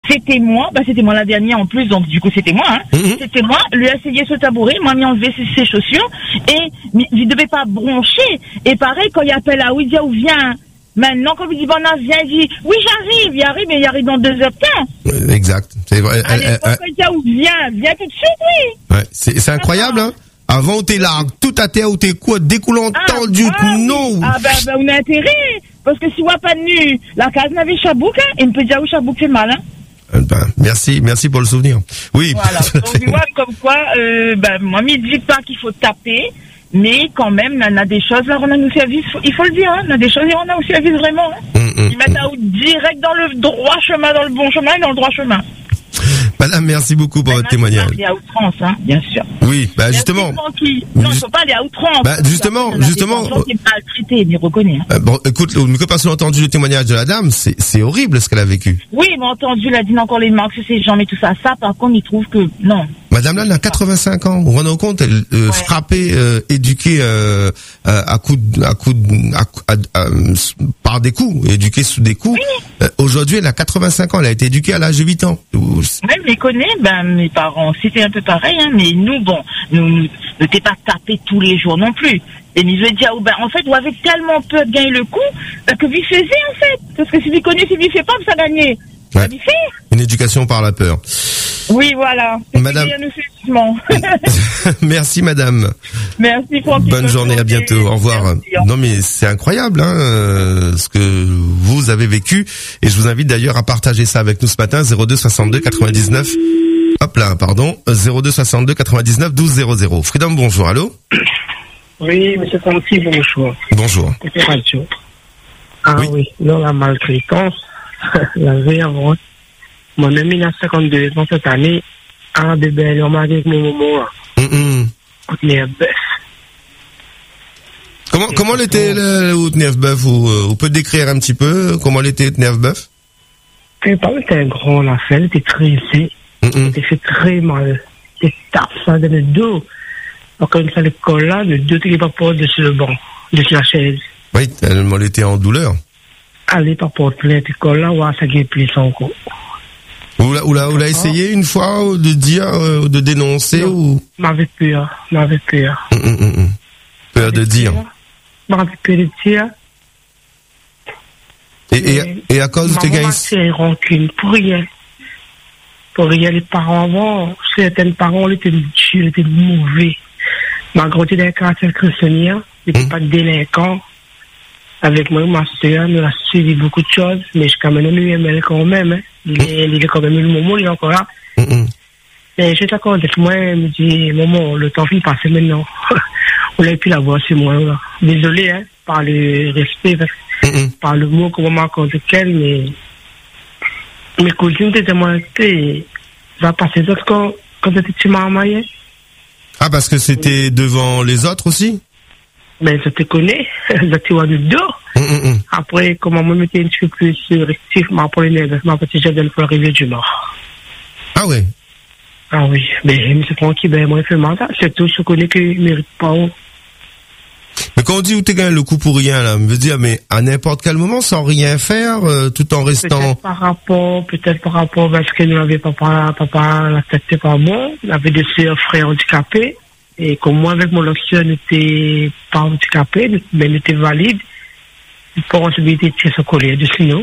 c'était moi la dernière en plus, donc du coup c'était moi, hein. C'était moi, lui a essayé ce tabouret, m'a mis enlevé ses chaussures, et il devait pas broncher, et pareil, quand il appelle à Ouidia ou vient, maintenant, quand il dit, bon, viens, il dit, oui, j'arrive, il arrive dans 2h15. Exact. C'est vrai. Quand il dit, viens tout de suite, oui. Ouais, c'est incroyable, hein. Avant, où t'es là, tout à terre, où t'es quoi, découlant tendu, non. On a intérêt, parce que si on n'a pas tenu, la case n'avait chabouk, hein, et on peut dire où chabouk fait mal, hein. Merci pour le souvenir. Oui. Voilà. Donc, tu vois, comme quoi, moi, il dit pas qu'il faut taper, mais quand même, on a des choses, là, on a nos services, il faut le dire, hein, on a des choses, et on a au service vraiment, hein. Ils mettent à direct dans le droit chemin, dans le bon chemin et dans le droit chemin. Madame, merci beaucoup pour votre témoignage. Il faut pas aller à outrance, hein, bien sûr. Oui, justement. Non, il ne faut pas aller à outrance. Justement. Qui est maltraité, mais reconnaît. Hein. Bon, écoute, que personne n'a entendu le témoignage de la dame, c'est horrible ce qu'elle a vécu. Oui, mais entendu, elle a dit encore les marques, ces gens, mais tout ça. Ça, par contre, il trouve que, non. Madame là, elle a 85 ans. Vous vous rendez compte, elle frappée, éduquée par des coups, éduquée sous des coups. Oui. Aujourd'hui, elle a 85 ans. Elle a été éduquée à l'âge de 8 ans. Même les connaît, mes parents, c'était un peu pareil, hein, mais nous, ne t'es pas tapé tous les jours non plus. Et il veut dire, en fait, on avait tellement peur de gagner le coup, que lui faisait, en fait. Parce que si lui connaît, si lui fait pas, ça gagnait. Ouais. Une éducation par la peur. Oui, voilà. Madame. Merci, madame. Merci pour bonne journée, à bientôt. Au revoir. Merci. Non, mais c'est incroyable, hein, ce que vous avez vécu. Et je vous invite d'ailleurs à partager ça avec nous ce matin, 02 62 99. Hop là, pardon. 02 62 99 12 00. Freedom, bonjour. Allô? Oui, monsieur Conti, bonjour. Bonjour. Radio. Oui. Non, la maltraitance, la vie avant. Mon ami, il a 52 ans cette année. Un bébé, on m'a dit que mon maman, Outneuf Bœuf. Comment l'était le Outneuf Bœuf? Vous pouvez décrire un petit peu comment l'était Outneuf Bœuf? Il était grand, la fête, il était tressé. Il était fait très mal. Il était tape, ça, dans le dos. Donc, quand il fait l'école là, le dos, il n'est pas porté dessus le banc, dessus la chaise. Oui, tellement il était en douleur. Allez, pas porter l'école là, ça guérit plus encore. Vous l'a essayé une fois de dire, de dénoncer ou? M'avait peur. Peur de dire. M'avait peur de dire. Et à cause de tes gars. C'est rancune, pour rien. Les parents avant, certains parents, ils étaient durs, ils étaient mauvais. Ma grandi dans un quartier chrétien, il n'était pas délinquant. Avec moi, ma soeur, nous a suivi beaucoup de choses, mais jusqu'à maintenant, lui, il aimait quand même, hein. Il est quand même le moment, il est encore là. Mais j'étais d'accord avec moi, il me dit, maman, le temps finit passer maintenant. On n'a plus la voir sur moi, là. Désolé, hein, par le respect, par le mot qu'on m'a accordé qu'elle, mais mes cousines étaient moi, ça passé d'autres quand tu m'as amaillé. Ah, parce que c'était devant les autres aussi? Ben, je te connais, je te vois du dos. Après, comment moi, j'étais un petit peu plus restif, ma première, ma petite jeune pour arriver du Nord. Ah ouais? Ah oui, mais monsieur Francky, moi, il fait mal, surtout, je connais qu'il ne mérite pas. Mais quand on dit où t'es gagné le coup pour rien, là, me veut dire, mais à n'importe quel moment, sans rien faire, tout en restant. Peut-être par rapport, parce que nous avait papa, la tête pas bon, il avait des sœurs, frères handicapés. Et comme moi, avec mon loction, n'était pas handicapé, mais n'était valide, pour possibilité de tirer son collier de sinon.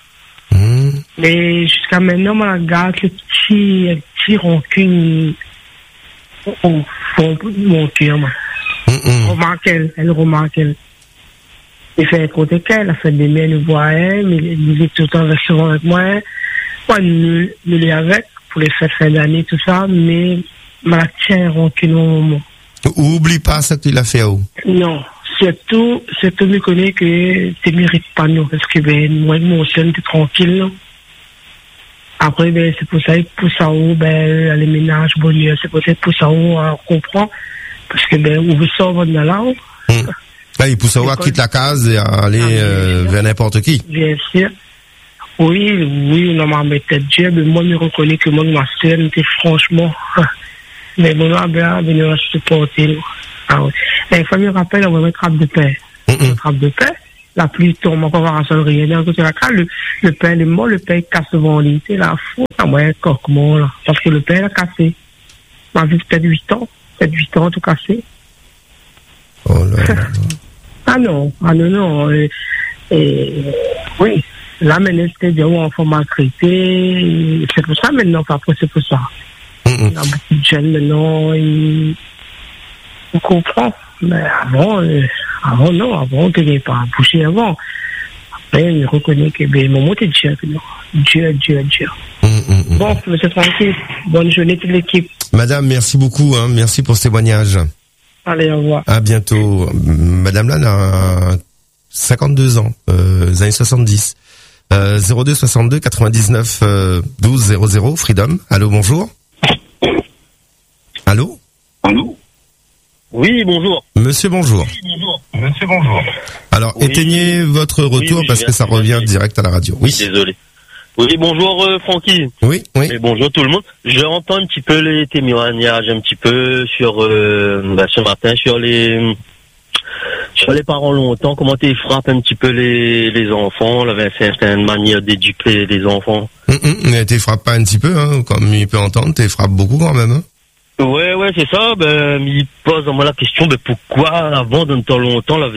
Mais jusqu'à maintenant, moi, la garde, le petit rancune au fond de mon cœur, moi. Elle remarque. Il fait un côté qu'elle, elle fait des mains, nous voit, mais il est tout le temps souvent avec moi. Moi, nous l'est avec, pour les fêtes fin d'année, tout ça, mais ma tient rancune au moment. Oublie pas ça qu'il a fait, où? Non. Surtout, me connaît que tu ne mérites pas, nous, parce que, moi, mon son, t'es tranquille, non? Après, c'est pour ça, il pousse en haut, les ménages, bonheur, c'est pour ça, il pousse en haut, on comprend. Parce que, on veut sortir de là, Là, il pousse en haut, quitte la case et aller, vers n'importe qui. Bien sûr. Oui, on m'a mis tête Dieu, mais moi, je reconnais que moi, ma soeur, était franchement, mais bon, là, venir supporter, Ah oui. La famille rappelle, on va mettre trappe de paix. Trappe de paix, la pluie tombe, encore voir un seul rien. Le père est mort, le père casse devant lui. C'est la faute à moi, coquement, là. Parce que le père a cassé. Ma vie, peut-être 8 ans. Peut-être 8 ans, tout cassé. Oh là là. Ah non. Oui. Là, maintenant, c'était des enfants maltraités. C'est pour ça, maintenant, après, c'est pour ça. Il y a beaucoup de jeunes, maintenant, ils comprennent. Mais avant, non, tu n'es pas bouché avant. Après, il reconnaît que, ben, mon mot, c'est Dieu. Bon, monsieur Francis, bonne journée toute l'équipe. Madame, merci beaucoup, hein. Merci pour ce témoignage. Allez, au revoir. À bientôt. Madame Lannes a 52 ans, années 70. 02 62 99 12 00, Freedom. Allô, bonjour. Allô? Oui, bonjour. Monsieur, bonjour. Alors, oui, éteignez votre retour parce que ça revient direct à la radio. Oui. Désolé. Oui, bonjour Francky. Oui. Et bonjour tout le monde. J'entends un petit peu les témoignages, un petit peu sur ce matin, sur les parents longtemps, comment tu frappes un petit peu les enfants, là, c'est une manière d'éduquer les enfants. Mais tu frappes pas un petit peu, hein, comme il peut entendre, tu frappes beaucoup quand même, hein. Ouais, c'est ça. Ben, il pose à moi la question, ben pourquoi avant d'un temps longtemps, il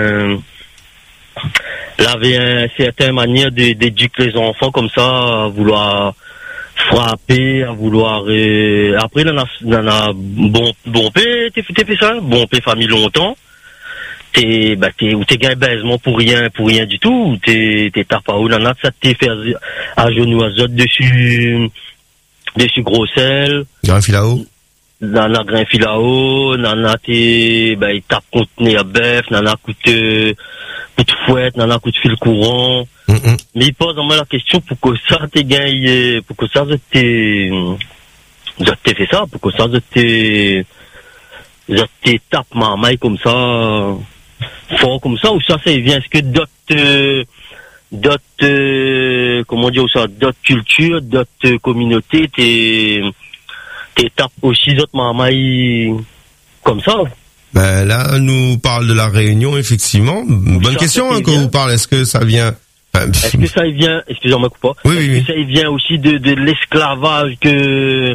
avait une certaine manière d'éduquer les enfants comme ça, à vouloir frapper, à vouloir. Après, il en a bon père, t'es fait ça, bon père famille longtemps. T'es gagné baisement pour rien du tout. Ou t'es tapé où, nana, ça t'es fait à genoux à zot dessus gros sel. Grand fil à eau. Nana grain fil à eau, nana il tape contre nez à bœuf, nana coup de fouette, nana coup de fil courant. Mais il pose en moi la question pourquoi ça t'es gagné, pourquoi ça t'es fait ça, pourquoi ça t'es tape ma maille comme ça, fort comme ça, ou ça vient, est-ce que d'autres comment dire ça, d'autres cultures, d'autres communautés t'es tape aussi d'autres mamailles comme ça? Ben là, nous parle de la Réunion, effectivement. Bonne question, hein, quand vous parlez. Est-ce que ça vient... Est-ce que ça vient... Excusez-moi, coupe pas. Oui. Est-ce que ça vient aussi de l'esclavage que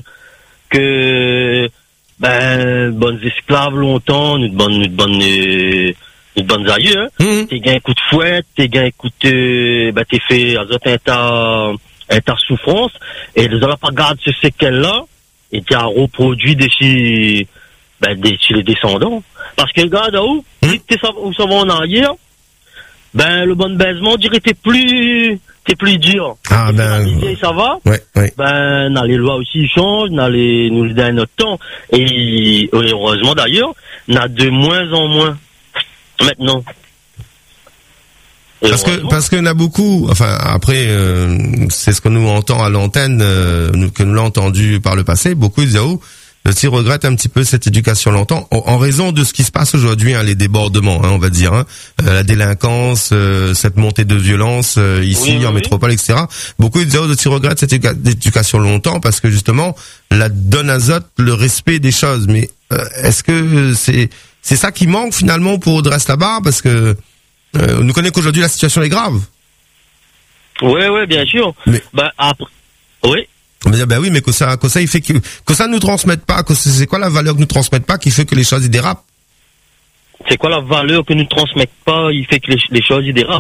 bonnes esclaves longtemps, nous bonnes aïeux, hein. T'es gagné un coup de fouette, t'es gagné un coup de... t'es fait un tas souffrance, et les autres pas gardé ce séquelles-là, et t'es reproduit chez les descendants. Parce que regarde où ça va en arrière, le bon baisement, on dirait t'es plus dur. Ah ça va. Ouais. Dans les lois aussi ils changent, nous dans notre temps, et heureusement d'ailleurs, n'a de moins en moins maintenant. Parce que y en a beaucoup, enfin après c'est ce que nous entend à l'antenne, que nous l'avons entendu par le passé, beaucoup disent aussi regrettent un petit peu cette éducation longtemps en raison de ce qui se passe aujourd'hui, hein, les débordements, hein, on va dire, hein, la délinquance, cette montée de violence ici en métropole, etc. Beaucoup disent aussi regrettent cette éducation longtemps parce que justement la donne azote le respect des choses. Mais est-ce que c'est ça qui manque finalement pour Audrey Labarre, parce que on nous connaît qu'aujourd'hui la situation est grave. Ouais, bien sûr. Mais après, oui. On va dire oui, mais que ça il fait que ça nous transmette pas, que c'est quoi la valeur que nous transmette pas qui fait que les choses y dérapent? C'est quoi la valeur que nous transmette pas, il fait que les choses y dérapent?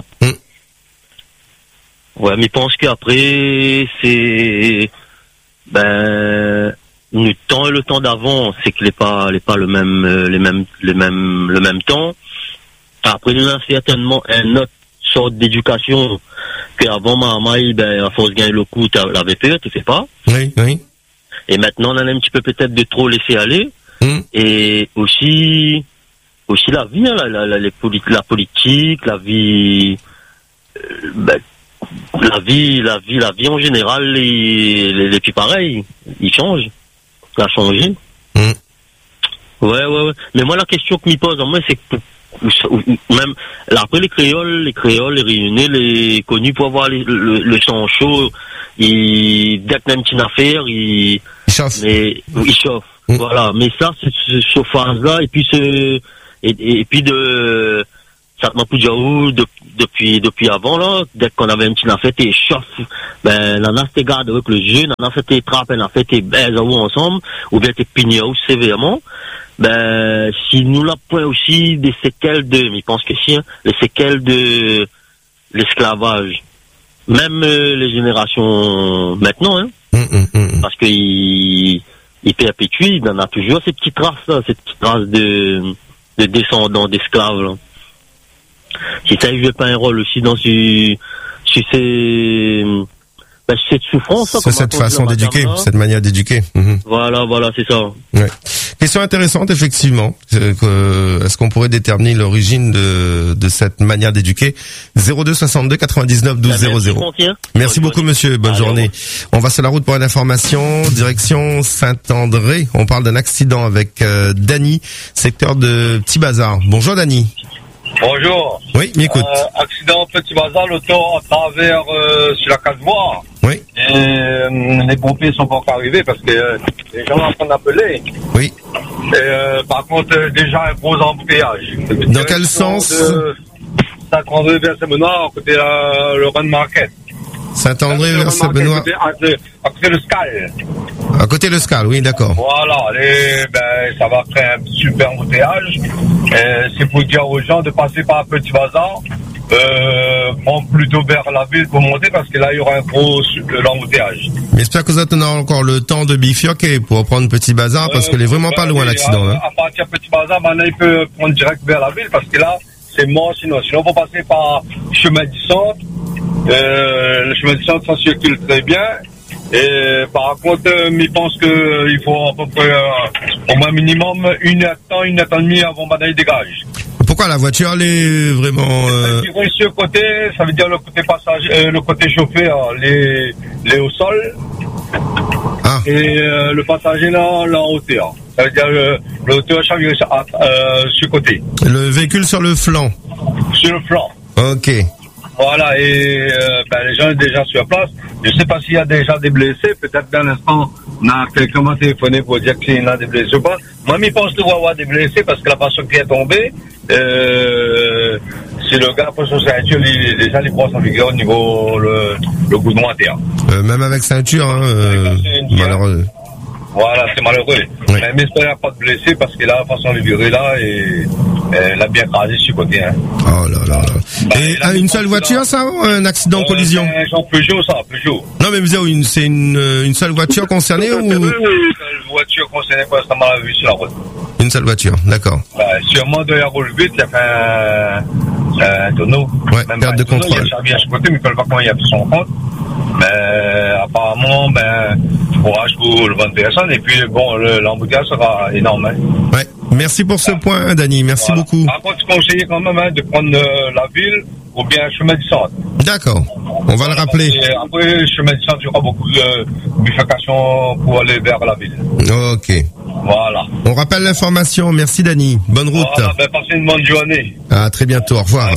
Ouais, mais je pense qu'après c'est le temps d'avant, c'est que les pas le même temps. Après, nous avons certainement une autre sorte d'éducation qu'avant maman, à force de gagner le coup, l'avais peur, tu fais pas. Oui. Et maintenant, on a un petit peu peut-être de trop laisser aller. Et aussi la vie, hein, la politique, la vie, la vie en général, les plus pareils, ils changent. Ça a changé. Ouais. Mais moi, la question que m'y pose, en moi, c'est que même après les créoles, les réunionnais, les connus pour avoir le sang chaud, dès qu'il y a une petite affaire, ils chauffent. Voilà. Mais ça, ce chauffage là, et puis ça te m'a plus depuis avant, là, dès qu'on avait une petite affaire, t'es chauffe, ben, on a fait garde avec le jeune, on a fait tes trappes, on a fait tes baises ensemble, ou bien tes pignes sévèrement, ben, si nous la point aussi des séquelles mais je pense que si, hein, les séquelles de l'esclavage, même les générations maintenant, hein, parce que il perpétue, il en a toujours ces petites traces là, ces petites traces de descendants d'esclaves là. Si ça joue pas un rôle aussi dans cette souffrance. C'est cette façon d'éduquer, cette manière d'éduquer. Voilà, c'est ça. Ouais. Question intéressante, effectivement. Est-ce qu'on pourrait déterminer l'origine de cette manière d'éduquer? 02 62 99 12 00. Merci beaucoup, monsieur. Bonne journée. On va sur la route pour une information. Direction Saint-André. On parle d'un accident avec Dany, secteur de Petit Bazar. Bonjour, Dany. Bonjour. Oui, m'écoute. Accident Petit Bazar, l'auto à travers sur la casse-voie. Oui. Et les pompiers sont pas encore arrivés parce que les gens sont en train d'appeler. Oui. Et, par contre, déjà un gros embouteillage. Dans quel sens? Saint-André vers Saint-Benoît, à côté le Run Market. Saint-André vers Saint-Benoît. À côté le Scal. À côté le Scal, oui, d'accord. Voilà, ça va créer un super embouteillage. C'est pour dire aux gens de passer par un Petit Bazar, prendre plutôt vers la ville pour monter parce que là il y aura un gros embouteillage. Mais j'espère que vous avez encore le temps de bifurquer pour prendre Petit Bazar parce qu'il est vraiment pas loin l'accident. À partir de Petit Bazar, maintenant il peut prendre direct vers la ville parce que là c'est mort sinon. Sinon il faut passer par chemin du centre. Le chemin du centre ça circule très bien. Et par contre, je pense qu'il faut à peu près au moins minimum une heure et demie avant que dégage. Pourquoi la voiture elle est vraiment sur le côté, ça veut dire le côté passager, le côté chauffé, les au sol. Ah. Et le passager là en hauteur. Ça veut dire le hauteur sur le côté. Le véhicule sur le flanc. Sur le flanc. Ok. Voilà, et les gens sont déjà sur place. Je ne sais pas s'il y a déjà des blessés. Peut-être dans l'instant, on a quelqu'un m'a téléphoné pour dire qu'il y a des blessés ou pas. Moi, je pense qu'il va y avoir des blessés parce que la personne qui est tombée, c'est le gars pour son ceinture, déjà les bras sont vigueur au niveau le goudron à terre. Même avec ceinture, malheureux. Voilà, c'est malheureux. Oui. Mais il n'y a pas de blessés parce que là, la façon de virer là, et elle a bien crasé sur le côté. Hein. Oh là là. Et une seule voiture, ça, ou un accident collision? C'est un genre Peugeot, ça, Peugeot. Non, mais vous avez c'est une seule voiture concernée ou? Une seule voiture concernée, parce que ça m'a vu sur la route. Une seule voiture, d'accord. Sûrement de la roule vite, il y a fait un tonneau. Ouais, perte de contrôle. Il y a bien sur le côté, mais je ne sais pas comment il a pris son compte. Mais apparemment, courage pour le bonne personne. Et puis, bon, l'embouteillage sera énorme. Hein. Ouais. Merci pour ce point, Dany. Merci beaucoup. Par contre, je conseille quand même de prendre la ville ou bien le chemin du centre. D'accord. On va le rappeler. Et après, le chemin du centre, il y aura beaucoup de bifurcations pour aller vers la ville. Ok. Voilà. On rappelle l'information. Merci, Dany. Bonne route. Voilà, passez une bonne journée. À très bientôt. Au revoir.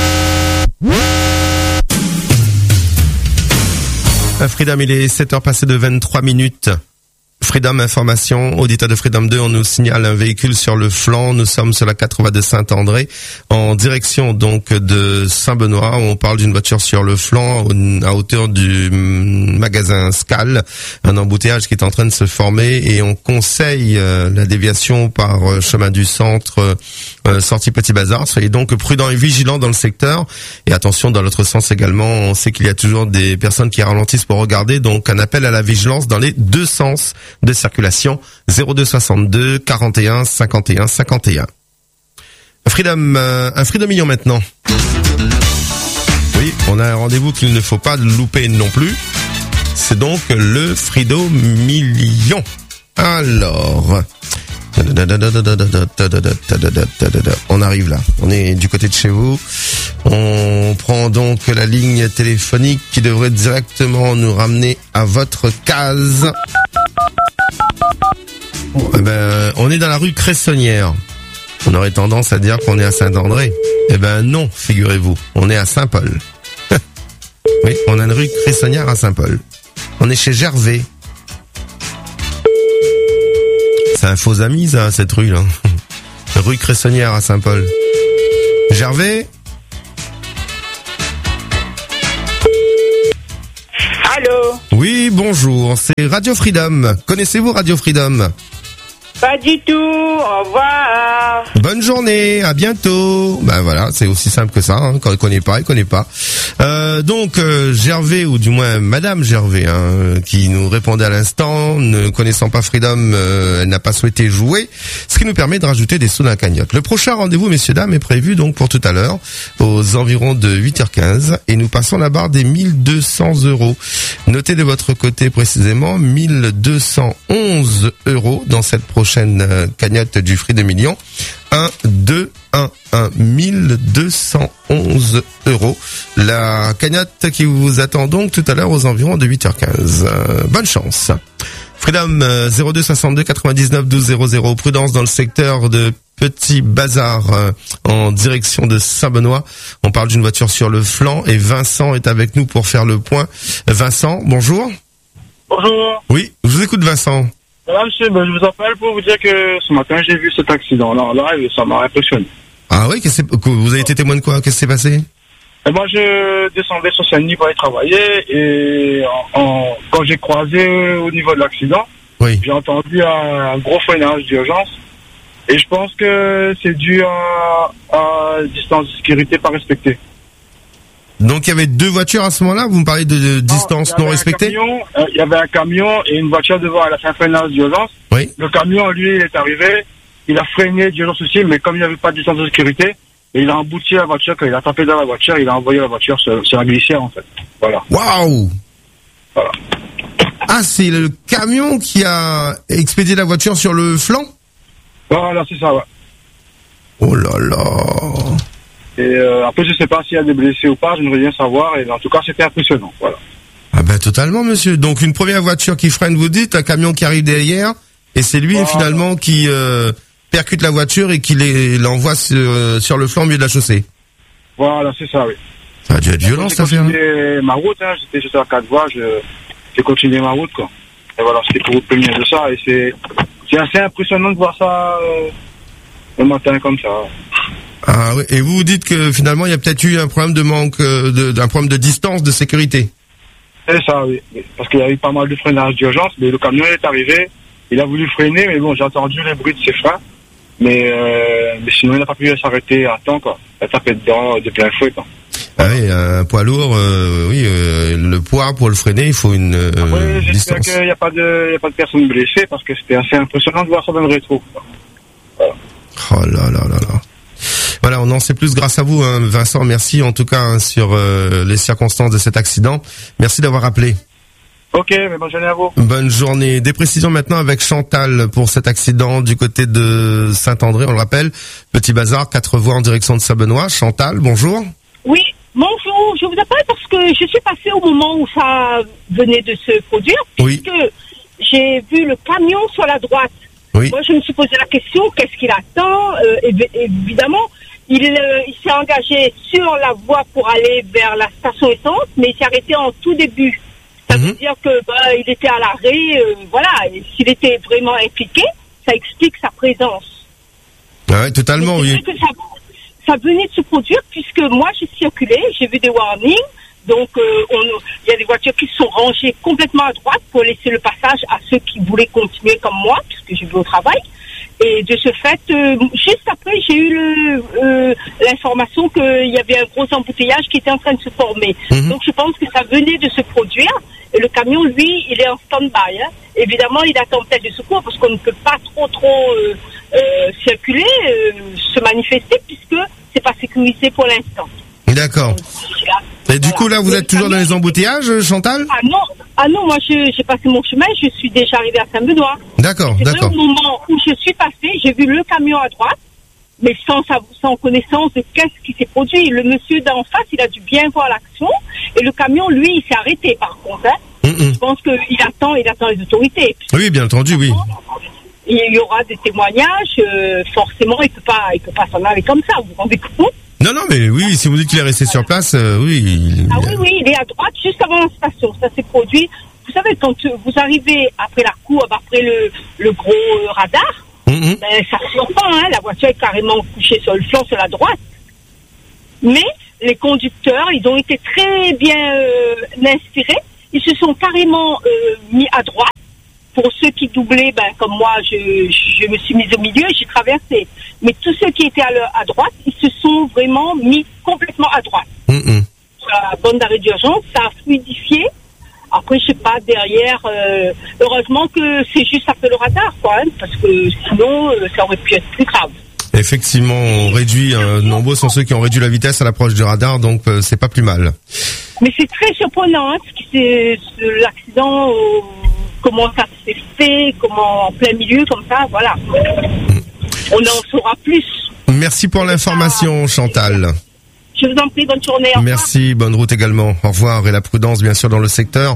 Freedom, il est 7h passé de 23 minutes. Freedom Information, auditeur de Freedom 2, on nous signale un véhicule sur le flanc. Nous sommes sur la 80 de Saint-André, en direction donc de Saint-Benoît. On parle d'une voiture sur le flanc à hauteur du magasin Scal, un embouteillage qui est en train de se former et on conseille la déviation par chemin du centre, sortie Petit Bazar. Soyez donc prudents et vigilants dans le secteur et attention dans l'autre sens également. On sait qu'il y a toujours des personnes qui ralentissent pour regarder, donc un appel à la vigilance dans les deux sens de circulation. 02 62 41 51 51. Freedom, un Freedom Million maintenant. Oui, on a un rendez-vous qu'il ne faut pas louper non plus. C'est donc le Freedom Million. Alors, on arrive là. On est du côté de chez vous. On prend donc la ligne téléphonique qui devrait directement nous ramener à votre case. On est dans la rue Cressonnière. On aurait tendance à dire qu'on est à Saint-André. Non, figurez-vous. On est à Saint-Paul. Oui, on a une rue Cressonnière à Saint-Paul. On est chez Gervais. C'est un faux ami, ça, cette rue-là. Rue Cressonnière à Saint-Paul. Gervais? Allô? Oui, bonjour, c'est Radio Freedom. Connaissez-vous Radio Freedom? Pas du tout, au revoir. Bonne journée, à bientôt. Ben voilà, c'est aussi simple que ça, hein. Quand il connaît pas, il connaît pas. Donc Gervais, ou du moins Madame Gervais, qui nous répondait à l'instant, ne connaissant pas Freedom, elle n'a pas souhaité jouer, ce qui nous permet de rajouter des sous dans la cagnotte. Le prochain rendez-vous, messieurs dames, est prévu donc pour tout à l'heure, aux environs de 8h15, et nous passons la barre des 1200 €. Notez de votre côté précisément 1211 € dans cette prochaine cagnotte du Free 2 millions. 1, 2, 1, 1, 1211 €. La cagnotte qui vous attend donc tout à l'heure aux environs de 8h15. Bonne chance. Freedom 02 62 99 12 00. Prudence dans le secteur de Petit Bazar en direction de Saint-Benoît. On parle d'une voiture sur le flanc et Vincent est avec nous pour faire le point. Vincent, bonjour. Bonjour. Oui, je vous écoute Vincent. Voilà, monsieur, je vous appelle pour vous dire que ce matin, j'ai vu cet accident-là en live et ça m'a impressionné. Ah oui, vous avez été témoin de quoi? Qu'est-ce qui s'est passé? Et moi, je descendais sur Saint-Denis pour aller travailler et quand j'ai croisé au niveau de l'accident, oui, j'ai entendu un gros freinage d'urgence et je pense que c'est dû à distance de sécurité pas respectée. Donc il y avait deux voitures à ce moment-là. Vous me parlez de distance non respectée. Il y avait un camion et une voiture devant. Elle a fait un freinage d'urgence. Oui. Le camion, lui, il est arrivé. Il a freiné d'urgence aussi, mais comme il n'y avait pas de distance de sécurité, il a embouti la voiture. Quand il a tapé dans la voiture, il a envoyé la voiture sur la glissière en fait. Voilà. Waouh. Voilà. Ah, c'est le camion qui a expédié la voiture sur le flanc. Voilà, c'est ça. Ouais. Oh là là. Et après, je sais pas s'il y a des blessés ou pas, je ne veux rien savoir. Et en tout cas, c'était impressionnant. Voilà. Ah ben totalement, monsieur. Donc une première voiture qui freine, vous dites, un camion qui arrive derrière, et c'est lui finalement qui percute la voiture et qui l'envoie sur le flanc au milieu de la chaussée. Voilà, c'est ça, oui. Ça a dû être violent cette affaire. J'ai continué ma route, j'étais sur la 4 voies, j'ai continué ma route, quoi. Et voilà, c'était pour vous prévenir de ça. Et c'est assez impressionnant de voir ça le matin comme ça. Ah oui, et vous dites que finalement il y a peut-être eu un problème de manque, d'un problème de distance de sécurité. C'est ça, oui. Parce qu'il y a eu pas mal de freinage d'urgence, mais le camion est arrivé, il a voulu freiner, mais bon, j'ai entendu les bruits de ses freins, mais sinon il n'a pas pu s'arrêter à temps, quoi. Il a tapé dedans de plein fouet, quoi. Ah oui, un poids lourd, le poids pour le freiner, il faut une j'espère qu'il n'y a pas de personnes blessées, parce que c'était assez impressionnant de voir ça dans le rétro, quoi. Voilà. Oh là là là là. Voilà, on en sait plus grâce à vous, hein, Vincent. Merci en tout cas sur les circonstances de cet accident. Merci d'avoir appelé. Ok, mais bonne journée à vous. Bonne journée. Des précisions maintenant avec Chantal pour cet accident du côté de Saint-André, on le rappelle. Petit Bazar, 4 voies en direction de Saint-Benoît. Chantal, bonjour. Oui, bonjour. Je vous appelle parce que je suis passée au moment où ça venait de se produire. Oui. Puisque j'ai vu le camion sur la droite. Oui. Moi, je me suis posé la question, qu'est-ce qu'il attend? Évidemment, il s'est engagé sur la voie pour aller vers la station essence, mais il s'est arrêté en tout début. Ça veut dire que il était à l'arrêt, voilà. Et s'il était vraiment impliqué, ça explique sa présence. Ah ouais, totalement, oui. Que ça venait de se produire puisque moi j'ai circulé, j'ai vu des warnings. Donc, il y a des voitures qui se sont rangées complètement à droite pour laisser le passage à ceux qui voulaient continuer comme moi, puisque je vais au travail. Et de ce fait, juste après, j'ai eu l'information qu'il y avait un gros embouteillage qui était en train de se former. Donc, je pense que ça venait de se produire. Et le camion, lui, il est en stand-by. Hein. Évidemment, il attend peut-être du secours parce qu'on ne peut pas trop circuler, se manifester, puisque c'est pas sécurisé pour l'instant. D'accord. Et du coup, là, vous êtes toujours dans les embouteillages, Chantal? Ah non, moi, j'ai passé mon chemin, je suis déjà arrivée à Saint-Benoît. D'accord, d'accord. Au moment où je suis passée, j'ai vu le camion à droite, mais sans connaissance de qu'est-ce qui s'est produit. Le monsieur d'en face, il a dû bien voir l'action, et le camion, lui, il s'est arrêté, par contre. Hein. Je pense qu'il attend les autorités. Oui, bien entendu, oui. Il y aura des témoignages, forcément, il peut pas s'en aller comme ça, vous vous rendez compte? Non, mais oui, si vous dites qu'il est resté sur place, oui. Oui, il est à droite, juste avant la station. Ça s'est produit. Vous savez, quand vous arrivez après la cour, après le gros radar, ça surprend, hein. La voiture est carrément couchée sur le flanc, sur la droite. Mais les conducteurs, ils ont été très bien inspirés. Ils se sont carrément mis à droite. Pour ceux qui doublaient, comme moi, je me suis mise au milieu et j'ai traversé. Mais tous ceux qui étaient à droite, ils se sont vraiment mis complètement à droite. La bande d'arrêt d'urgence, ça a fluidifié. Après, je sais pas, derrière, heureusement que c'est juste après le radar, quoi, hein, parce que sinon, ça aurait pu être plus grave. Effectivement, on réduit, nombreux sont ceux qui ont réduit la vitesse à l'approche du radar, donc c'est pas plus mal. Mais c'est très surprenant, hein, parce que c'est l'accident, comment ça s'est fait, comment en plein milieu, comme ça, voilà. On en saura plus. Merci pour l'information, Chantal. Je vous en prie, bonne journée. Merci, bonne route également. Au revoir, et la prudence, bien sûr, dans le secteur.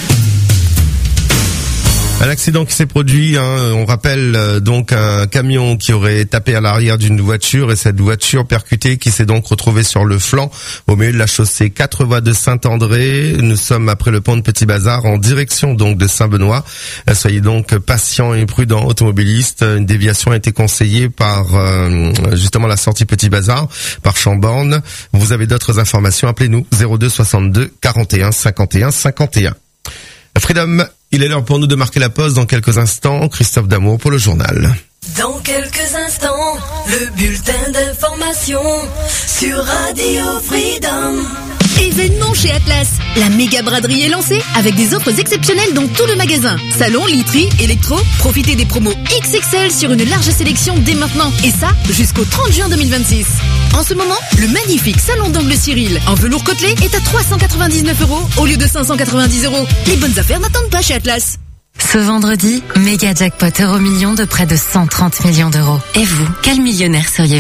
Un accident qui s'est produit, on rappelle donc un camion qui aurait tapé à l'arrière d'une voiture et cette voiture percutée qui s'est donc retrouvée sur le flanc au milieu de la chaussée 4 voies de Saint-André. Nous sommes après le pont de Petit Bazar en direction donc de Saint-Benoît. Soyez donc patients et prudents, automobilistes. Une déviation a été conseillée par justement la sortie Petit Bazar par Chamborne. Vous avez d'autres informations, appelez-nous 02 62 41 51 51. Freedom, il est l'heure pour nous de marquer la pause dans quelques instants. Christophe Damour pour le journal. Dans quelques instants, le bulletin d'information sur Radio Freedom. Événement chez Atlas. La méga braderie est lancée avec des offres exceptionnelles dans tout le magasin. Salon, literie, électro, profitez des promos XXL sur une large sélection dès maintenant. Et ça, jusqu'au 30 juin 2026. En ce moment, le magnifique salon d'angle Cyril en velours côtelé est à 399 € au lieu de 590 €. Les bonnes affaires n'attendent pas chez Atlas. Ce vendredi, méga jackpot euro-million de près de 130 millions d'euros. Et vous, quel millionnaire seriez-vous ?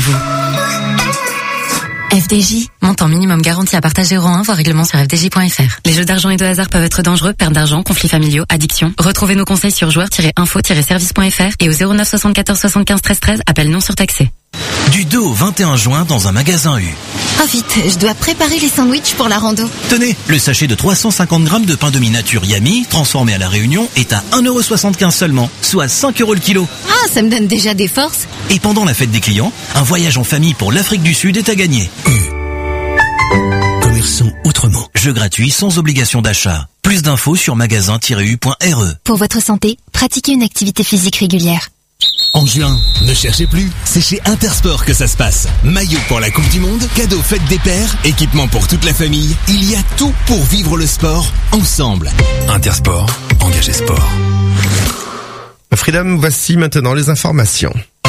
FDJ, montant minimum garanti à partager euro 1, voire règlement sur fdj.fr. Les jeux d'argent et de hasard peuvent être dangereux, perte d'argent, conflits familiaux, addiction. Retrouvez nos conseils sur joueurs-info-service.fr et au 09 74 75 13 13, appel non surtaxé. Du 2 au 21 juin dans un magasin U. Ah vite, je dois préparer les sandwichs pour la rando. Tenez, le sachet de 350 grammes de pain demi-nature Yami, transformé à la Réunion, est à 1,75 € seulement, soit 5 € le kilo. Ah, ça me donne déjà des forces. Et pendant la fête des clients, un voyage en famille pour l'Afrique du Sud est à gagner. Commerçons autrement. Jeu gratuit sans obligation d'achat. Plus d'infos sur magasin-u.re. Pour votre santé, pratiquez une activité physique régulière. En juin, ne cherchez plus, c'est chez Intersport que ça se passe. Maillot pour la Coupe du Monde, cadeaux fête des pères, équipement pour toute la famille. Il y a tout pour vivre le sport ensemble. Intersport, engagez sport. Freedom, voici maintenant les informations.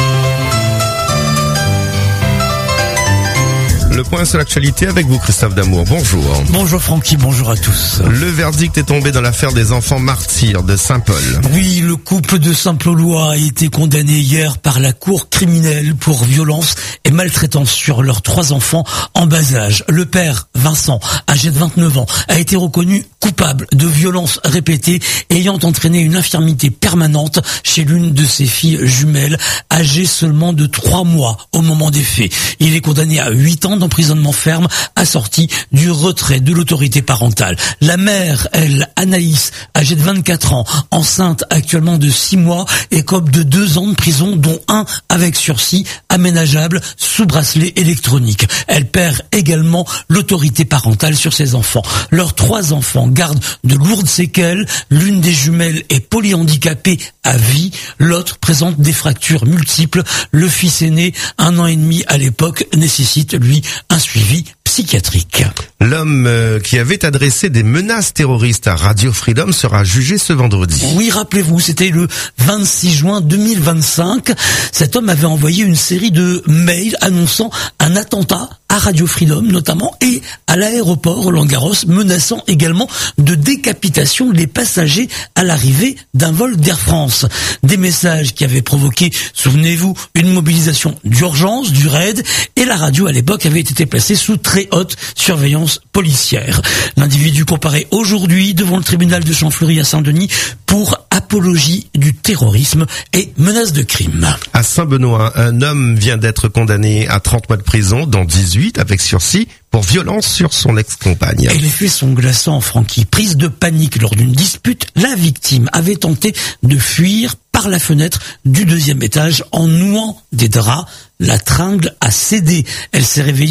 Le point sur l'actualité avec vous, Christophe Damour. Bonjour. Bonjour Francky, bonjour à tous. Le verdict est tombé dans l'affaire des enfants martyrs de Saint-Paul. Oui, le couple de Saint-Paulois a été condamné hier par la cour criminelle pour violence et maltraitance sur leurs 3 enfants en bas âge. Le père, Vincent, âgé de 29 ans, a été reconnu coupable de violences répétées ayant entraîné une infirmité permanente chez l'une de ses filles jumelles, âgée seulement de 3 mois au moment des faits. Il est condamné à 8 ans d'emprisonnement ferme assorti du retrait de l'autorité parentale. La mère, elle, Anaïs, âgée de 24 ans, enceinte actuellement de 6 mois, écope de 2 ans de prison, dont 1 avec sursis aménageable sous bracelet électronique. Elle perd également l'autorité parentale sur ses enfants. Leurs 3 enfants gardent de lourdes séquelles. L'une des jumelles est polyhandicapée à vie. L'autre présente des fractures multiples. Le fils aîné, 1 an et demi à l'époque, nécessite, lui, un suivi psychiatrique. L'homme qui avait adressé des menaces terroristes à Radio Freedom sera jugé ce vendredi. Oui, rappelez-vous, c'était le 26 juin 2025. Cet homme avait envoyé une série de mails annonçant un attentat à Radio Freedom notamment et à l'aéroport Roland-Garros, menaçant également de décapitation des passagers à l'arrivée d'un vol d'Air France. Des messages qui avaient provoqué, souvenez-vous, une mobilisation d'urgence du RAID, et la radio à l'époque avait été placée sous très haute surveillance policière. L'individu comparaît aujourd'hui devant le tribunal de Champfleury à Saint-Denis pour apologie du terrorisme et menace de crime. À Saint-Benoît, un homme vient d'être condamné à 30 mois de prison, dont 18 avec sursis, pour violence sur son ex-compagne. Et les faits sont glaçants, Francky. Prise de panique lors d'une dispute, la victime avait tenté de fuir par la fenêtre du 2e étage en nouant des draps. La tringle a cédé. Elle s'est réveillée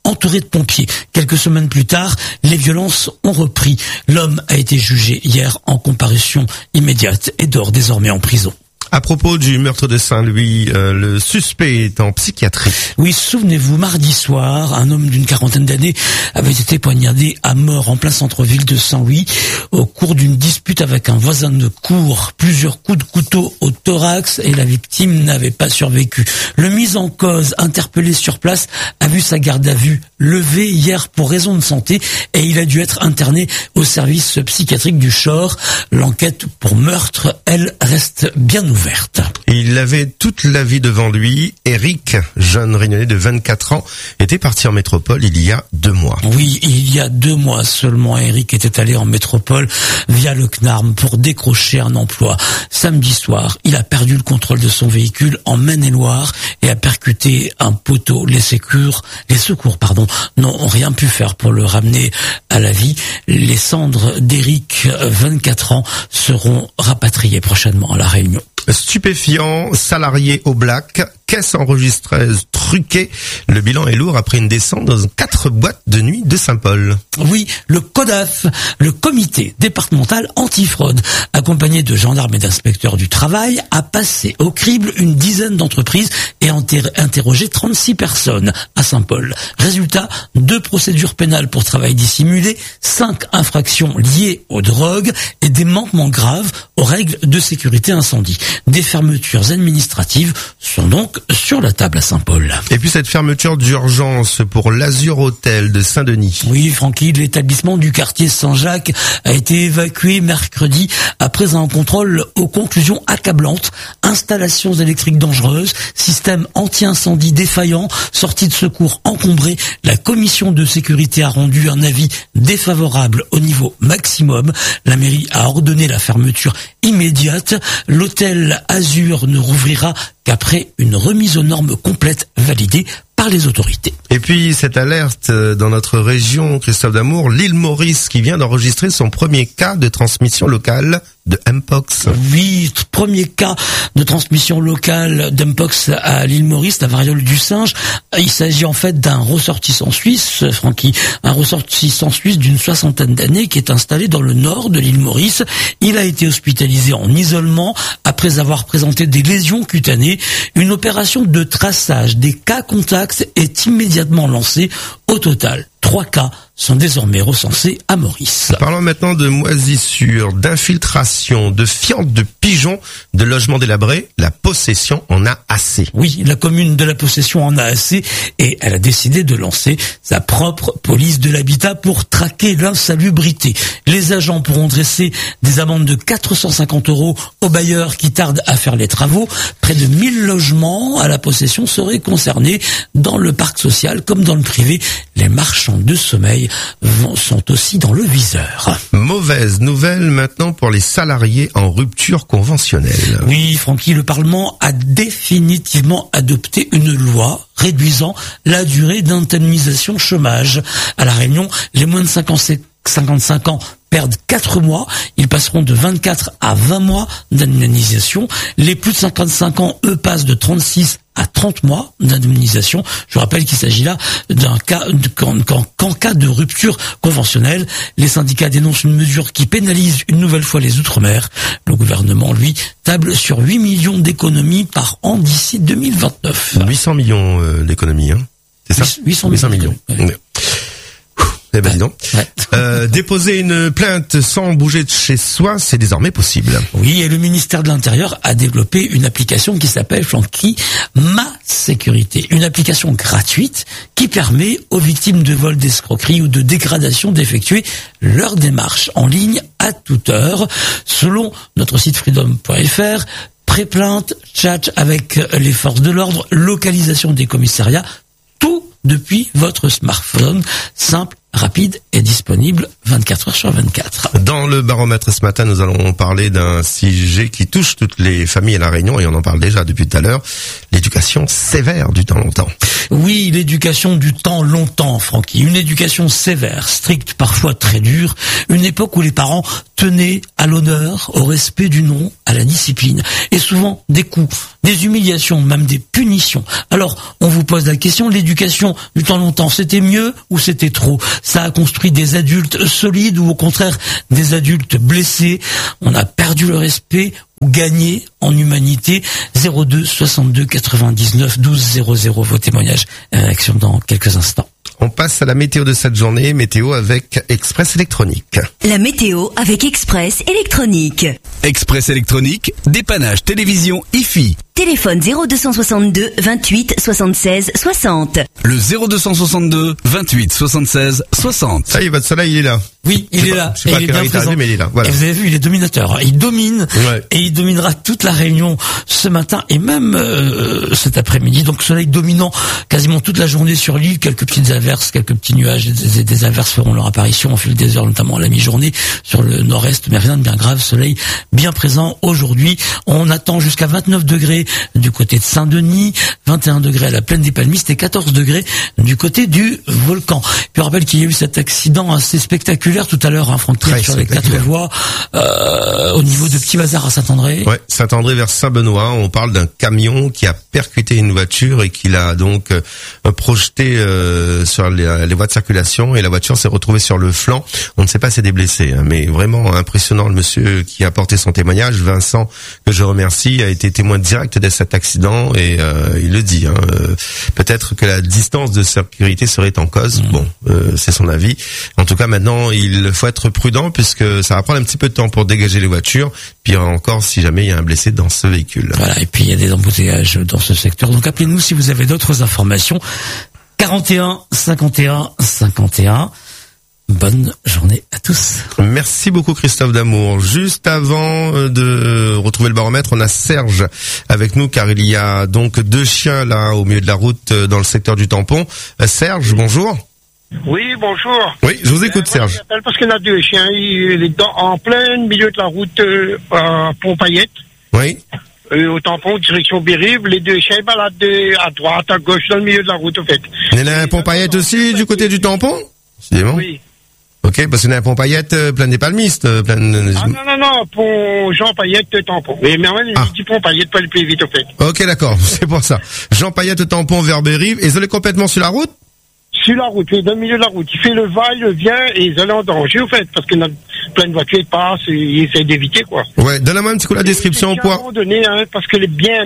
entouré de pompiers. Quelques semaines plus tard, les violences ont repris. L'homme a été jugé hier en comparution immédiate et dort désormais en prison. À propos du meurtre de Saint-Louis, le suspect est en psychiatrie. Oui, souvenez-vous, mardi soir, un homme d'une quarantaine d'années avait été poignardé à mort en plein centre-ville de Saint-Louis au cours d'une dispute avec un voisin de cour. Plusieurs coups de couteau au thorax et la victime n'avait pas survécu. Le mis en cause, interpellé sur place, a vu sa garde à vue levée hier pour raison de santé et il a dû être interné au service psychiatrique du Chor. L'enquête pour meurtre, elle, reste bien ouverte. Il avait toute la vie devant lui. Eric, jeune Réunionnais de 24 ans, était parti en métropole il y a 2 mois. Oui, il y a 2 mois seulement, Eric était allé en métropole via le CNARM pour décrocher un emploi. Samedi soir, il a perdu le contrôle de son véhicule en Maine-et-Loire et a percuté un poteau. Les secours, n'ont rien pu faire pour le ramener à la vie. Les cendres d'Eric, 24 ans, seront rapatriées prochainement à La Réunion. Stupéfiant, salarié au black, caisse enregistreuse truquée. Le bilan est lourd après une descente dans 4 boîtes de nuit de Saint-Paul. Oui, le CODAF, le comité départemental antifraude, accompagné de gendarmes et d'inspecteurs du travail, a passé au crible une dizaine d'entreprises et interrogé 36 personnes à Saint-Paul. Résultat, 2 procédures pénales pour travail dissimulé, 5 infractions liées aux drogues et des manquements graves aux règles de sécurité incendie. Des fermetures administratives sont donc sur la table à Saint-Paul. Et puis cette fermeture d'urgence pour l'Azur Hotel de Saint-Denis. Oui, Francky, l'établissement du quartier Saint-Jacques a été évacué mercredi après un contrôle aux conclusions accablantes. Installations électriques dangereuses, système anti-incendie défaillant, sortie de secours encombrée. La commission de sécurité a rendu un avis défavorable au niveau maximum. La mairie a ordonné la fermeture immédiate. L'hôtel Azur ne rouvrira qu'après une remise aux normes complète validée par les autorités. Et puis cette alerte dans notre région, Christophe Damour, l'île Maurice qui vient d'enregistrer son premier cas de transmission locale de Mpox. Oui, premier cas de transmission locale d'Mpox à l'île Maurice, la variole du singe. Il s'agit en fait d'un ressortissant suisse, Francky, un ressortissant suisse d'une 60aine d'années qui est installé dans le nord de l'île Maurice. Il a été hospitalisé en isolement après avoir présenté des lésions cutanées. Une opération de traçage des cas contacts est immédiatement lancée. Au total, 3 cas sont désormais recensés à Maurice. Parlons maintenant de moisissures, d'infiltration, de fientes de pigeons, de logements délabrés. La possession en a assez. Oui, la commune de la possession en a assez et elle a décidé de lancer sa propre police de l'habitat pour traquer l'insalubrité. Les agents pourront dresser des amendes de 450 € aux bailleurs qui tardent à faire les travaux. Près de 1000 logements à la possession seraient concernés dans le parc social comme dans le privé. Les marchands de sommeil sont aussi dans le viseur. Mauvaise nouvelle maintenant pour les salariés en rupture conventionnelle. Oui, Francky, le Parlement a définitivement adopté une loi réduisant la durée d'indemnisation chômage. À La Réunion, les moins de 55 ans perdent 4 mois, ils passeront de 24 à 20 mois d'indemnisation. Les plus de 55 ans, eux, passent de 36 à 30 mois d'indemnisation. Je rappelle qu'il s'agit là d'un cas qu'en cas de rupture conventionnelle. Les syndicats dénoncent une mesure qui pénalise une nouvelle fois les Outre-mer. Le gouvernement, lui, table sur 8 millions d'économies par an d'ici 2029. 800 millions d'économies, hein. C'est ça? 800 millions. Ouais. Eh ben dis donc. Ouais. Déposer une plainte sans bouger de chez soi, c'est désormais possible. Oui, et le ministère de l'Intérieur a développé une application qui s'appelle Francky Ma Sécurité. Une application gratuite qui permet aux victimes de vol, d'escroquerie ou de dégradation d'effectuer leur démarche en ligne à toute heure. Selon notre site freedom.fr, pré-plainte, chat avec les forces de l'ordre, localisation des commissariats, tout depuis votre smartphone, simple, rapide et disponible 24 heures sur 24. Dans le baromètre ce matin, nous allons parler d'un sujet qui touche toutes les familles à La Réunion et on en parle déjà depuis tout à l'heure, l'éducation sévère du temps longtemps. Oui, l'éducation du temps longtemps, Francky. Une éducation sévère, stricte, parfois très dure. Une époque où les parents tenaient à l'honneur, au respect du nom, à la discipline. Et souvent des coups, des humiliations, même des punitions. Alors, on vous pose la question, l'éducation du temps longtemps, c'était mieux ou c'était trop? Ça a construit des adultes solides ou au contraire des adultes blessés? On a perdu le respect ou gagné en humanité? 02 62 99 12 00, vos témoignages et réactions dans quelques instants. On passe à la météo de cette journée, météo avec Express Électronique. La météo avec Express Électronique. Express Électronique, dépannage télévision IFI. Téléphone 0262 28 76 60. Le 0262 28 76 60. Ça y est, votre soleil, il est là. Oui, il est là. Je sais pas il est quelle heure bien il est arrivé, présent. mais il est là. Voilà. Et vous avez vu, il est dominateur. Il domine et il dominera toute la Réunion ce matin et même cet après-midi. Donc soleil dominant quasiment toute la journée sur l'île. Quelques petites averses, quelques petits nuages. Des averses feront leur apparition au fil des heures, notamment à la mi-journée sur le nord-est. Mais rien de bien grave. Soleil bien présent aujourd'hui. On attend jusqu'à 29 degrés du côté de Saint-Denis, 21 degrés à la plaine des Palmistes et 14 degrés du côté du volcan. Puis on rappelle qu'il y a eu cet accident assez spectaculaire tout à l'heure, Francky, sur les 4 voies, au niveau de Petit Bazar à Saint-André. Ouais, Saint-André vers Saint-Benoît. On parle d'un camion qui a percuté une voiture et qui l'a donc projeté sur les voies de circulation et la voiture s'est retrouvée sur le flanc. On ne sait pas s'il y a des blessés, hein, mais vraiment impressionnant. Le monsieur qui a apporté son témoignage, Vincent, que je remercie, a été témoin direct de cet accident et il le dit. Hein, peut-être que la distance de sécurité serait en cause. Bon, c'est son avis. En tout cas, maintenant, il faut être prudent puisque ça va prendre un petit peu de temps pour dégager les voitures. Puis encore, si jamais il y a un blessé dans ce véhicule. Voilà. Et puis il y a des embouteillages dans ce secteur. Donc appelez-nous si vous avez d'autres informations. 41 51 51. Bonne journée à tous. Merci beaucoup Christophe Damour. Juste avant de retrouver le baromètre, on a Serge avec nous car il y a donc 2 chiens là au milieu de la route dans le secteur du tampon. Serge, bonjour. Oui, bonjour. Oui, je vous écoute Serge. J'appelle parce qu'il y en a 2 chiens. Il est en plein milieu de la route à Pont-Paillette. Oui. Au tampon, direction Bérive. Les 2 chiens baladent à droite, à gauche, dans le milieu de la route, au fait. Il y en a un Pont-Paillette aussi du côté du tampon? Oui. Ok, parce qu'il y en a un Pont-Paillette plein des palmistes. Ah non, Pont Jean Paillette tampon. Mais même il dit Pont Paillette pas le plus vite, au fait. Ok, d'accord, c'est pour ça. Jean Paillette tampon vers Bérive. Et ils allaient complètement sur la route? Sur la route, oui, dans le milieu de la route. Il fait le va, il vient et ils allaient en danger, au fait, parce qu'il y a plein de voitures qui passent et ils essaient d'éviter, quoi. Ouais, donne-moi un petit coup la description au poids. Abandonné, hein, parce qu'elle est bien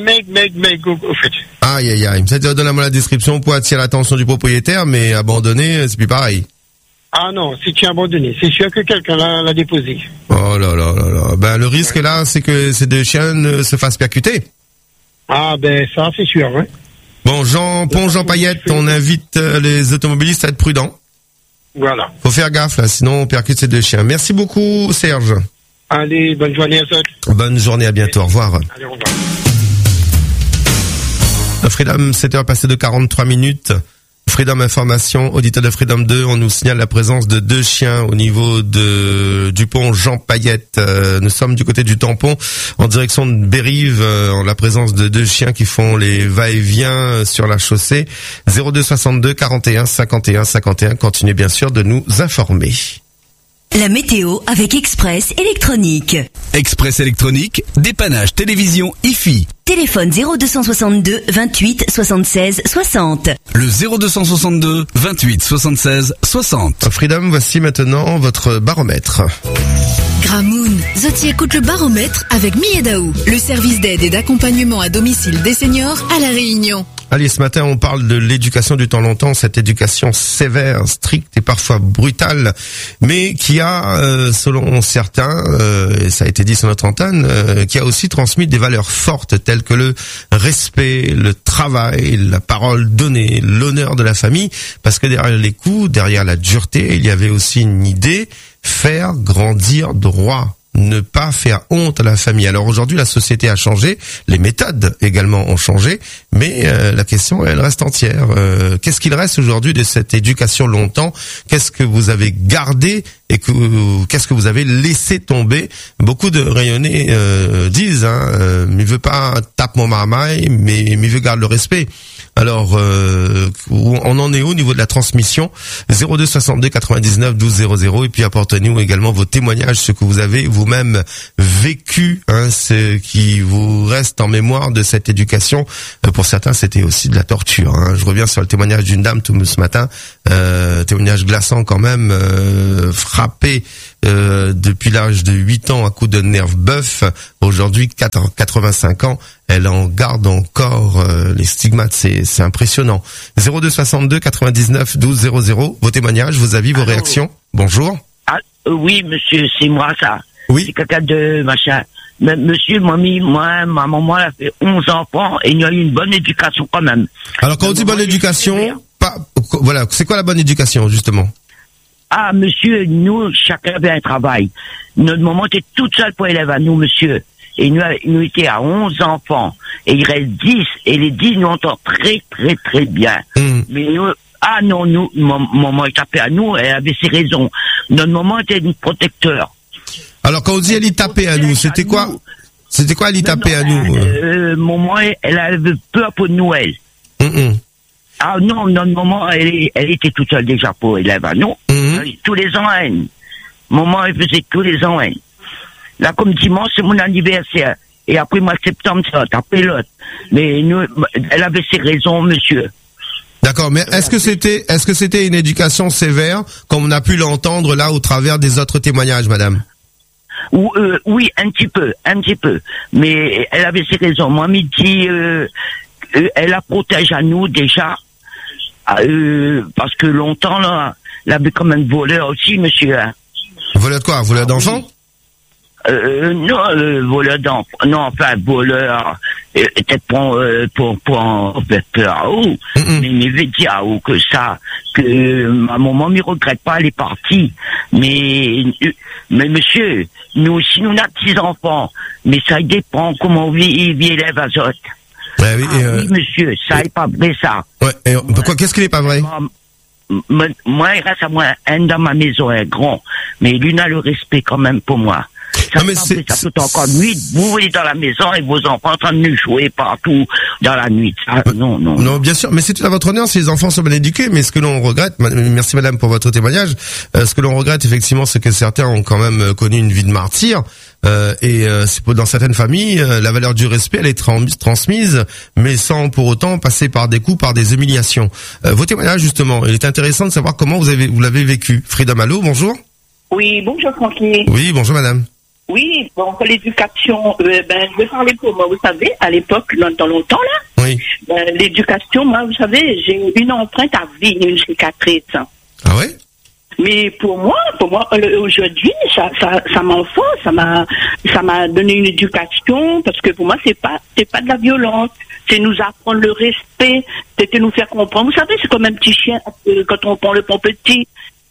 au fait. Aïe, aïe, aïe. Donne-moi la description au poids, attirer l'attention du propriétaire, mais abandonné, c'est plus pareil. Ah non, c'est abandonné. C'est sûr que quelqu'un l'a déposé. Oh là là là là. Ben, le risque là, c'est que ces 2 chiens se fassent percuter. Ah ben, ça, c'est sûr, hein. Bon, Jean Paillette, on invite les automobilistes à être prudents. Voilà. Faut faire gaffe là, sinon on percute ces 2 chiens. Merci beaucoup Serge. Allez, bonne journée à tous. Bonne journée, à bientôt, au revoir. Allez, au revoir. Freedom, 7h passées de 43 minutes. Freedom Information, auditeur de Freedom 2, on nous signale la présence de 2 chiens au niveau du pont Jean Paillette. Nous sommes du côté du tampon, en direction de Bérive, en la présence de 2 chiens qui font les va-et-vient sur la chaussée. 02 62 41 51 51. Continuez bien sûr de nous informer. La météo avec Express Électronique. Express Électronique, dépannage télévision IFI. Téléphone 0262 28 76 60. Le 0262 28 76 60. Freedom, voici maintenant votre baromètre. Gramoun, Zoti écoute le baromètre avec Miedaou, le service d'aide et d'accompagnement à domicile des seniors à La Réunion. Allez, ce matin, on parle de l'éducation du temps longtemps, cette éducation sévère, stricte et parfois brutale, mais qui a, selon certains, et ça a été dit sur notre antenne, qui a aussi transmis des valeurs fortes telles que le respect, le travail, la parole donnée, l'honneur de la famille, parce que derrière les coups, derrière la dureté, il y avait aussi une idée, faire grandir droit. Ne pas faire honte à la famille. Alors aujourd'hui, la société a changé, les méthodes également ont changé, mais la question, elle reste entière. Qu'est-ce qu'il reste aujourd'hui de cette éducation longtemps? Qu'est-ce que vous avez gardé et qu'est-ce que vous avez laissé tomber? Beaucoup de rayonnés disent, mieux veut pas tape mon marmaille, mais mieux veut garde le respect. Alors, on en est où au niveau de la transmission? 02 62 99 12 00, et puis apportez-nous également vos témoignages, ce que vous avez vous-même vécu, ce qui vous reste en mémoire de cette éducation. Pour certains, c'était aussi de la torture. Je reviens sur le témoignage d'une dame tout ce matin, témoignage glaçant quand même, frappé depuis l'âge de 8 ans à coups de nerf bœuf. Aujourd'hui, 85 ans, elle en garde encore les stigmates. C'est impressionnant. 02 62 99 12 00. Vos témoignages, vos avis, vos réactions. Bonjour. Oui, monsieur, c'est moi ça. Oui. C'est quelqu'un de machin. Mais, monsieur, ma maman, elle a fait 11 enfants et il y a eu une bonne éducation quand même. Alors quand on dit bonne éducation, voilà, c'est quoi la bonne éducation justement? Ah, monsieur, nous, chacun avait un travail. Notre maman était toute seule pour élève à nous, monsieur. Et nous étions à 11 enfants. Et il reste 10. Et les 10 nous entendent très, très, très bien. Mais nous, maman est tapée à nous, elle avait ses raisons. Notre maman était une protecteur. Alors, quand on dit elle y tapait à nous, c'était quoi? C'était quoi elle y tapait à nous? Maman, elle avait peur pour Noël. Ah non, notre maman, elle était toute seule déjà pour élève à nous. Tous les ans, maman, elle faisait tous les ans, Là, comme dimanche, c'est mon anniversaire. Et après, mois de septembre, ça, après l'autre. Mais nous, elle avait ses raisons, monsieur. D'accord, mais est-ce que c'était une éducation sévère, comme on a pu l'entendre là au travers des autres témoignages, madame? Oui, un petit peu. Mais elle avait ses raisons. Moi, midi, elle la protège à nous déjà. Parce que longtemps, là, elle avait comme un voleur aussi, monsieur. Voleur de quoi? Voleur d'enfants? Non, voleur d'enfants. Non, enfin, voleur. Peut-être pour en faire peur. Mais il veut dire que ça, que ma maman ne regrette pas, elle est partie. Mais monsieur, nous aussi, nous avons 6 enfants. Mais ça dépend comment on vit élève à Zot. Oui, monsieur, ça n'est pas vrai, ça. Ouais, et pourquoi, qu'est-ce qui n'est pas vrai? Moi, il reste à moi un dans ma maison, un grand. Mais lui n'a le respect quand même pour moi. Ça tout encore nuit. Vous êtes dans la maison et vos enfants en train de nous jouer partout dans la nuit. Non, bien sûr, mais c'est tout à votre honneur si les enfants sont bien éduqués. Mais ce que l'on regrette, merci madame pour votre témoignage, ce que l'on regrette effectivement, c'est que certains ont quand même connu une vie de martyr. Et dans certaines familles, la valeur du respect, elle est transmise, mais sans pour autant passer par des coups, par des humiliations. Vos témoignages, justement, il est intéressant de savoir comment vous l'avez vécu. Frida Malo, bonjour. Oui, bonjour Francky. Oui, bonjour madame. Oui, bon, pour l'éducation, je vais parler pour moi, vous savez, à l'époque, dans longtemps là, oui. L'éducation, moi, vous savez, j'ai une empreinte à vie, une cicatrice. Ah ouais? Mais pour moi, aujourd'hui, ça m'enfonce, ça m'a donné une éducation, parce que pour moi, c'est pas de la violence, c'est nous apprendre le respect, c'est nous faire comprendre. Vous savez, c'est comme un petit chien, quand on prend le pont petit,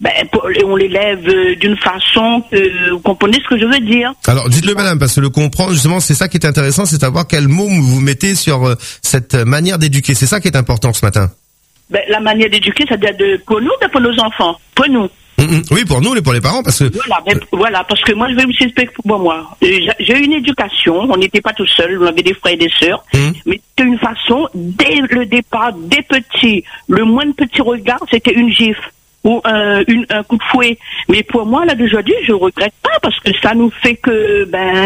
on l'élève d'une façon que vous comprenez ce que je veux dire. Alors, dites-le madame, parce que le comprendre, justement, c'est ça qui est intéressant, c'est savoir quel mot vous mettez sur cette manière d'éduquer. C'est ça qui est important ce matin. La manière d'éduquer, c'est-à-dire pour nous, pour nos enfants, pour nous. Oui, pour nous, pour les parents, parce que... Voilà, parce que moi, je vais vous expliquer pour moi. J'ai eu une éducation, on n'était pas tout seul, on avait des frères et des sœurs, mais c'était une façon, dès le départ, dès petit, le moindre petit regard, c'était une gifle ou un coup de fouet. Mais pour moi, là, d'aujourd'hui, je regrette pas, parce que ça nous fait que,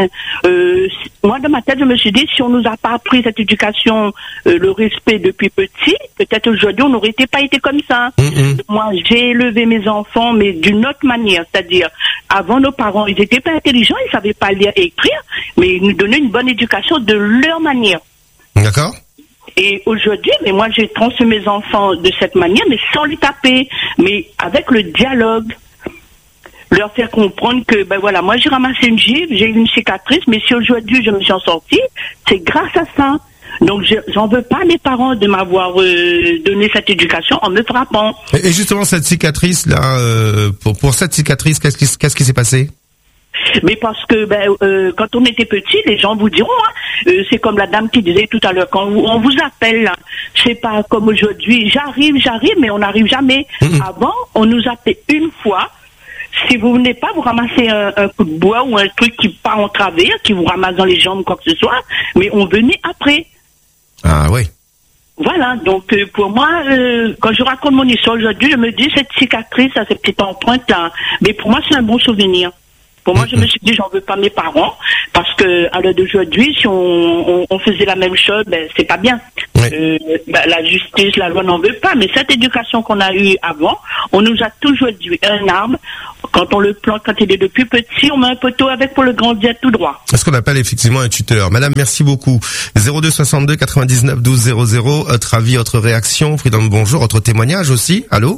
moi, dans ma tête, je me suis dit, si on nous a pas appris cette éducation, le respect depuis petit, peut-être aujourd'hui, on n'aurait pas été comme ça. Moi, j'ai élevé mes enfants, mais d'une autre manière. C'est-à-dire, avant, nos parents, ils étaient pas intelligents, ils savaient pas lire et écrire, mais ils nous donnaient une bonne éducation de leur manière. D'accord. Et aujourd'hui, mais moi, j'ai transmis mes enfants de cette manière, mais sans les taper, mais avec le dialogue. Leur faire comprendre que, moi, j'ai ramassé une gifle, j'ai eu une cicatrice, mais si aujourd'hui je me suis en sortie, c'est grâce à ça. Donc, j'en veux pas mes parents de m'avoir donné cette éducation en me frappant. Et justement, cette cicatrice-là, pour cette cicatrice, qu'est-ce qui s'est passé? Mais parce que quand on était petit, les gens vous diront, c'est comme la dame qui disait tout à l'heure, quand on vous appelle, là, c'est pas comme aujourd'hui, j'arrive, mais on n'arrive jamais. Avant, on nous appelait une fois. Si vous venez pas, vous ramassez un coup de bois ou un truc qui part en travers, qui vous ramasse dans les jambes, quoi que ce soit, mais on venait après. Ah oui. Voilà, donc pour moi, quand je raconte mon histoire aujourd'hui, je me dis cette cicatrice, cette petite empreinte là, mais pour moi c'est un bon souvenir. Pour moi, je me suis dit, j'en veux pas mes parents, parce que à l'heure d'aujourd'hui, si on faisait la même chose, ben c'est pas bien. La justice, la loi n'en veut pas, mais cette éducation qu'on a eue avant, on nous a toujours dit un arbre. Quand on le plante, quand il est de plus petit, on met un poteau avec pour le grandir tout droit. C'est ce qu'on appelle effectivement un tuteur. Madame, merci beaucoup. 02 62 99 12 00. Votre avis, votre réaction. Freedom, bonjour. Votre témoignage aussi. Allô?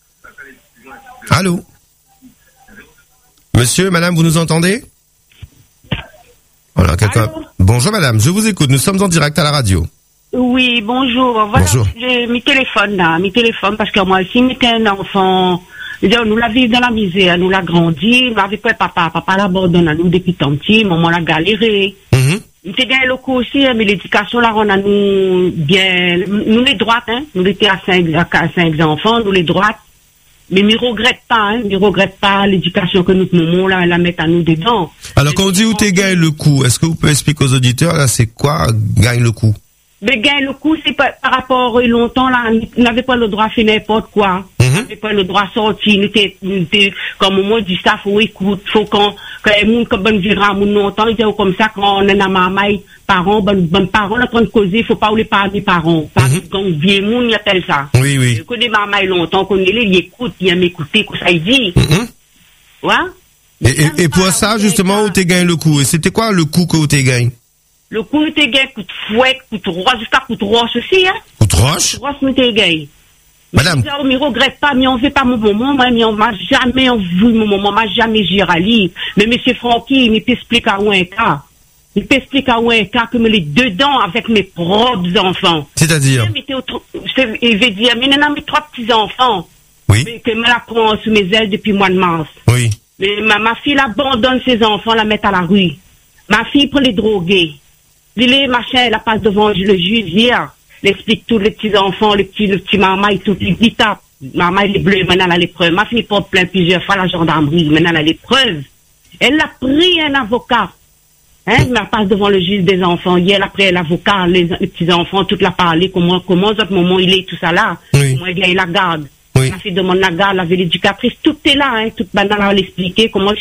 Allô? Monsieur, madame, vous nous entendez? Voilà, quelqu'un. Bonjour madame, je vous écoute. Nous sommes en direct à la radio. Oui, bonjour. Voilà, bonjour. J'ai mis téléphone parce que moi, si j'étais un enfant, nous l'a vécu dans la misère, nous l'a grandi, nous avait pas papa l'abandonne à nous depuis tant petit, maman l'a galéré. Nous était bien locaux aussi, mais l'éducation là, on a nous bien, nous les droites, hein, nous étions à 5 enfants, nous les droites. Mais ne regrette pas l'éducation que nous menons là, la mettre à nous dedans. Alors quand on dit où t'es gagne le coup, est-ce que vous pouvez expliquer aux auditeurs là, c'est quoi gagne le coup? Mais gagne le coup, c'est par rapport longtemps là, on n'avait pas le droit de faire n'importe quoi. On n'avait pas le droit de sortir, nous était comme au moins dit ça, faut écouter, faut quand les gens comme ben vivra mon longtemps, ils disent comme ça quand on est à maman, parents, ben parents là train de causer, faut pas oublier pas mes parents. Parce que quand vieux monde il appelle ça. Oui oui. Je connais maman longtemps, qu'on il écoute, il aime écouter que ça il dit. Ouais. Et pour ça justement où t'es gagné le coup, et c'était quoi le coup que où t'es gagné? Le coup où t'es gagné, coup de fouet, coup de roche, jusqu'à coup de roche aussi hein. Coup de roche? Coup de roche où t'es gagné. Madame. Mais regrette pas, mais on fait pas mon moment, mais on m'a jamais envoyé mon moment, m'a jamais gérali. Mais monsieur Francky, il m'explique à un cas. Il m'explique à un cas que me les dedans avec mes propres enfants. C'est-à-dire? Il veut dire, mais non, mes 3 petits enfants. Oui. Mais que me la prend sous mes ailes depuis le mois de mars. Oui. Mais ma fille abandonne ses enfants, la met à la rue. Ma fille prend les droguer. Les machins, elle passe devant le juge hier. Elle explique tous les petits enfants, les petits mamas et tout, ils tapent. Maman, elle est bleue, maintenant elle a l'épreuve. Ma fille porte plainte plusieurs fois à la gendarmerie, maintenant elle a l'épreuve. Elle a pris un avocat. Hein, elle passe devant le juge des enfants. Hier, après l'avocat, les petits enfants, tout l'a parlé, comment, autre moment il est, tout ça là. Oui. Comment il la garde. Oui. Ma fille demande la garde, la l'éducatrice, tout est là, hein, toute banale à l'expliquer, comment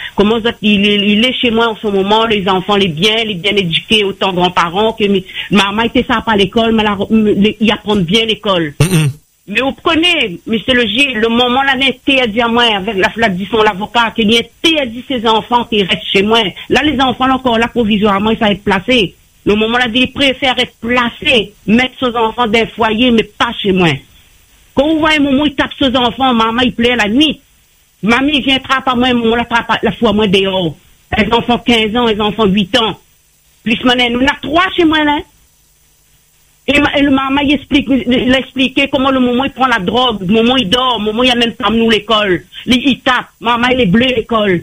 il est chez moi en ce moment, les enfants, les bien éduqués, autant grands-parents que maman était ça à l'école, mais ils apprennent bien l'école. Mais vous prenez, monsieur le Gilles, le moment là, n'était à dire moi, avec la disons l'avocat, qu'il était à dire ses enfants qui restent chez moi. Là, les enfants, là, encore là, provisoirement, ils savent être placés. Le moment là, ils préfèrent être placés, mettre ses enfants dans un foyer, mais pas chez moi. Quand vous voyez un moment, il tape ses enfants, maman, il plaît la nuit. Mamie vient trapper à moi, un moment, la fois moi dehors. Les enfants 15 ans, les enfants 8 ans. Plus maintenant, nous, on a 3 chez moi, là. Et le maman, il explique comment le moment, il prend la drogue, le moment, il dort, le moment, il amène pas nous l'école. Il tape. Maman, il est bleu, l'école.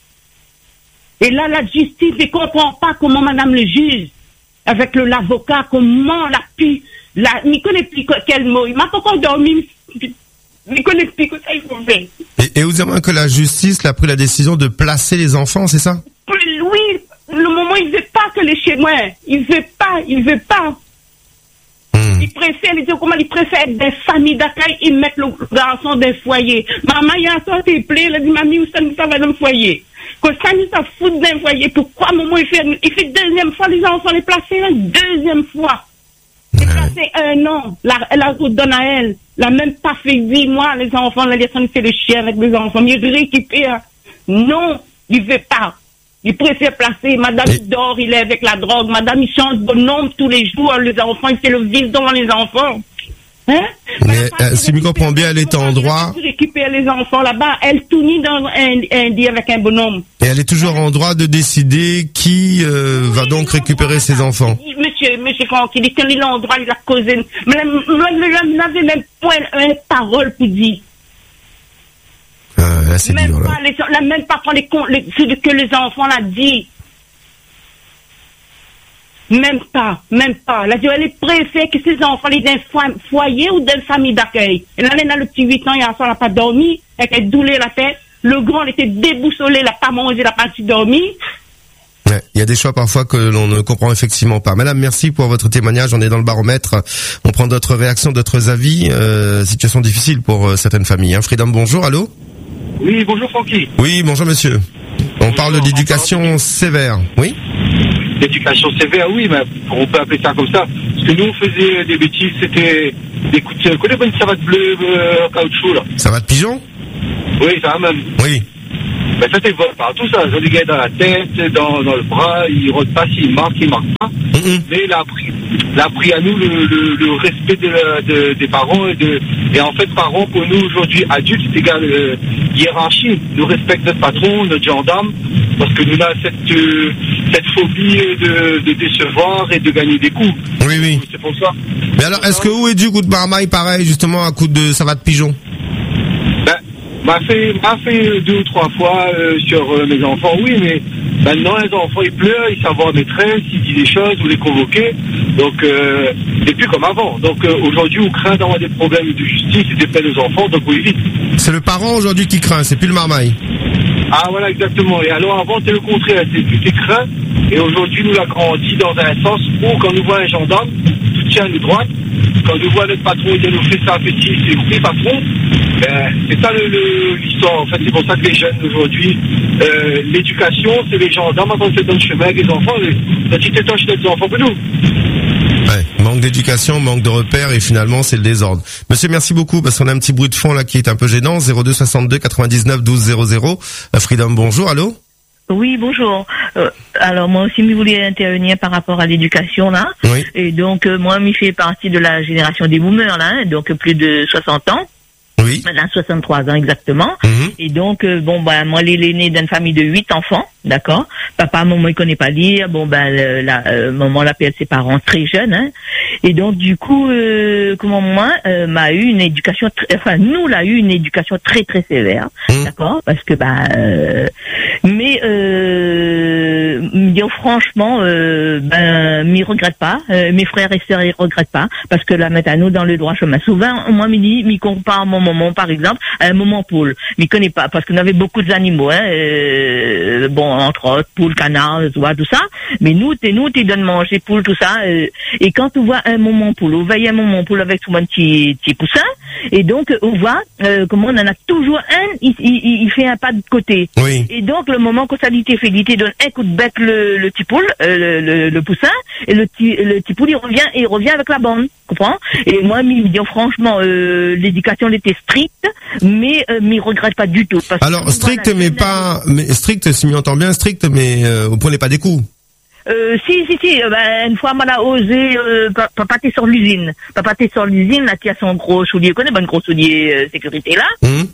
Et là, la justice ne comprend pas comment madame le juge, avec l'avocat, comment la pu, il ne connaît plus quel mot. Il m'a pas encore dormi. Il ne connaît plus que ça, il faut faire. Et vous dites que la justice a pris la décision de placer les enfants, c'est ça? Oui, le moment, il veut pas que les chez moi. Il veut pas. Il préfère, il préfère des familles d'accueil, ils mettent le garçon dans le foyer. Maman, il y a un sort qui plaît, il a dit, mamie, où ça va dans le foyer? Que ça nous a foutu dans le foyer. Pourquoi, maman, il fait deuxième fois, les enfants les placer, deuxième fois. Il passé 1 an, la route donne à elle. Elle n'a même pas fait 8 mois, les enfants, la laissent faire le chien avec les enfants. Il récupère. Non, il veut pas. Il préfère placer, madame il dort, il est avec la drogue, madame il change de nom tous les jours, les enfants, il fait le vice devant les enfants. Hein? Mais si je comprends bien, elle est en droit. Elle récupère les enfants là-bas, elle tourne dans un lit avec un bonhomme. Et elle est toujours en droit de décider qui va donc récupérer ses enfants. Monsieur Franck, il est en droit, il a causé. Mais elle n'avait même point une parole pour dire. Là, c'est dur, là. Même pas prendre ce que les enfants l'ont dit. Même pas. Elle a dit, elle préfère que ses enfants aient d'un foyer ou d'une famille d'accueil. Et là, elle a le petit 8 ans, il a pas dormi, elle a doulé la tête. Le grand, il était déboussolé, il n'a pas mangé, il n'a pas dormi. Ouais, il y a des choix parfois que l'on ne comprend effectivement pas. Madame, merci pour votre témoignage. On est dans le baromètre. On prend d'autres réactions, d'autres avis. Situation difficile pour certaines familles. Hein. Freedom, bonjour. Allô? Oui, bonjour Francky. Oui, bonjour monsieur. On parle d'éducation sévère. Oui? L'éducation sévère, oui, mais on peut appeler ça comme ça. Parce que nous, on faisait des bêtises, c'était des coups de... Connais pas une savate bleue caoutchouc, là? Savate pigeon? Oui, ça va même. Oui. Ben ça, c'est partout, ça. Ils ont des gars dans la tête, dans le bras, ils repassent, ils marquent pas. Mais il a appris à nous le respect des parents et en fait, parents, pour nous, aujourd'hui, adultes, c'est égal, hiérarchie. Nous respectons notre patron, notre gendarme, parce que nous avons cette phobie de décevoir et de gagner des coups. Oui, oui. C'est pour ça. Mais alors, est-ce que vous et du coup de marmaille, pareil, justement, à coup de savate pigeon? M'a fait 2 ou 3 fois sur mes enfants, oui, mais maintenant les enfants ils pleurent, ils savent voir maîtresse, ils disent des choses, vous les convoquez, donc c'est plus comme avant. Donc aujourd'hui on craint d'avoir des problèmes de justice et des peines aux enfants, donc on évite. C'est le parent aujourd'hui qui craint, c'est plus le marmaille. Ah voilà, exactement. Et alors avant c'est le contraire, c'est lui qui craint, et aujourd'hui nous l'a grandi dans un sens où quand nous voit un gendarme, tout tient à nous droite. Quand nous voit notre patron, il nous fait ça, petit, c'est oui, patron. C'est ça l'histoire. En fait, c'est pour ça que les jeunes aujourd'hui, l'éducation, c'est les gendarmes quand c'est dans le chemin avec les enfants. La petite étoche des enfants pour nous. Ouais, manque d'éducation, manque de repères et finalement c'est le désordre. Monsieur, merci beaucoup parce qu'on a un petit bruit de fond là qui est un peu gênant. 02 62 99 12 00. Freedom, bonjour, allô? Oui, bonjour. Alors moi aussi, je voulais intervenir par rapport à l'éducation là. Oui. Et donc moi, je fais partie de la génération des boomers là, hein, donc plus de 60 ans. Oui. Maintenant 63 ans exactement. Et donc moi, l'aîné d'une famille de 8 enfants, d'accord. Papa, maman, il connaît pas lire. Maman l'appelle ses parents très jeunes, hein. Et donc du coup, m'a eu une éducation, nous l'a eu une éducation très très sévère, d'accord, parce que franchement, m'y regrette pas. Mes frères et sœurs, ils regrettent pas, parce que la mettent à nous dans le droit chemin. Souvent, moi, m'y compare mon maman, par exemple, à un maman poule. M'y connaît pas, parce qu'on avait beaucoup d'animaux, hein, entre autres, poules, canards, tout ça. Mais nous, t'es donne manger poules, tout ça. Et quand on voit un maman poule, on veille un maman poule avec tout mon petit poussin, et donc, on voit, comment on en a toujours un, il fait un pas de côté. Oui. Et donc, le moment que ça dit Félité donne un coup de bec le petit poule, le poussin, et le petit poule, il revient avec la bande. Comprends? Et moi, franchement, l'éducation elle était stricte, mais m'y regrette pas du tout. Parce alors, strict, mais strict, si m'y entend bien, strict, mais vous prenez pas des coups. Si, une fois, on a osé, papa t'es sur l'usine. Là, tu as son gros soulier, connais pas un gros soulier, sécurité, là.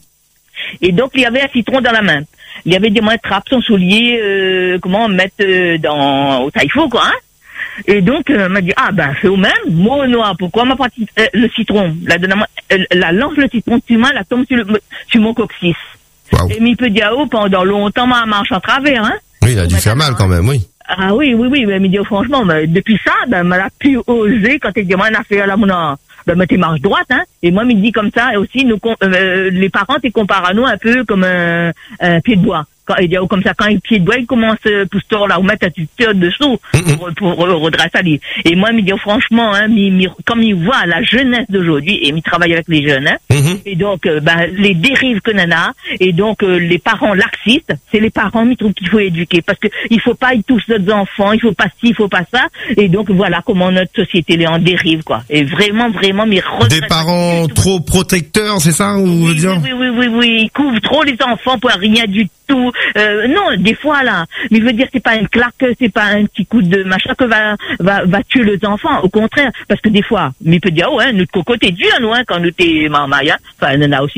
Et donc, il y avait un citron dans la main. Il y avait des mains trappes, son soulier, mettre au taille-faux, quoi, hein. Et donc, m'a dit, fais au même, moi, noir, pourquoi m'a parti, le citron, la lance le citron, la tombe sur mon coccyx. Wow. Et m'y peut dire, pendant longtemps, ma marche en travers, hein. Oui, il a dû faire mal quand même, oui. Ah oui, mais me dit, franchement, depuis ça, m'a la pu oser quand il dit, moi, on a fait la mouna. T'es marche droite, hein. Et moi, me dit comme ça, et aussi, les parents, t'es comparent à nous un peu comme un pied de bois. Comme ça, quand il pied de bois, il commence pour là, ou mettre un tuteur dessous pour redresser. Et moi, me dit, franchement, hein, comme il voit la jeunesse d'aujourd'hui, et il travaille avec les jeunes, hein. Et donc, les dérives que l'on a, et donc, les parents laxistes, c'est les parents, ils trouvent qu'il faut éduquer, parce que il faut pas, ils touchent d'autres enfants, il faut pas ci, il faut pas ça. Et donc, voilà comment notre société est en dérive, quoi. Et vraiment, mais des parents trop protecteurs, c'est ça, ou vous dire? Oui, ils couvrent trop les enfants pour rien du tout. Non, des fois là, mais je veux dire, c'est pas une claque, c'est pas un petit coup de machin que va tuer les enfants. Au contraire, parce que des fois, mais peut dire, notre cocotte est dur, nous, hein, quand nous t'es mamaya. Enfin, on a aussi,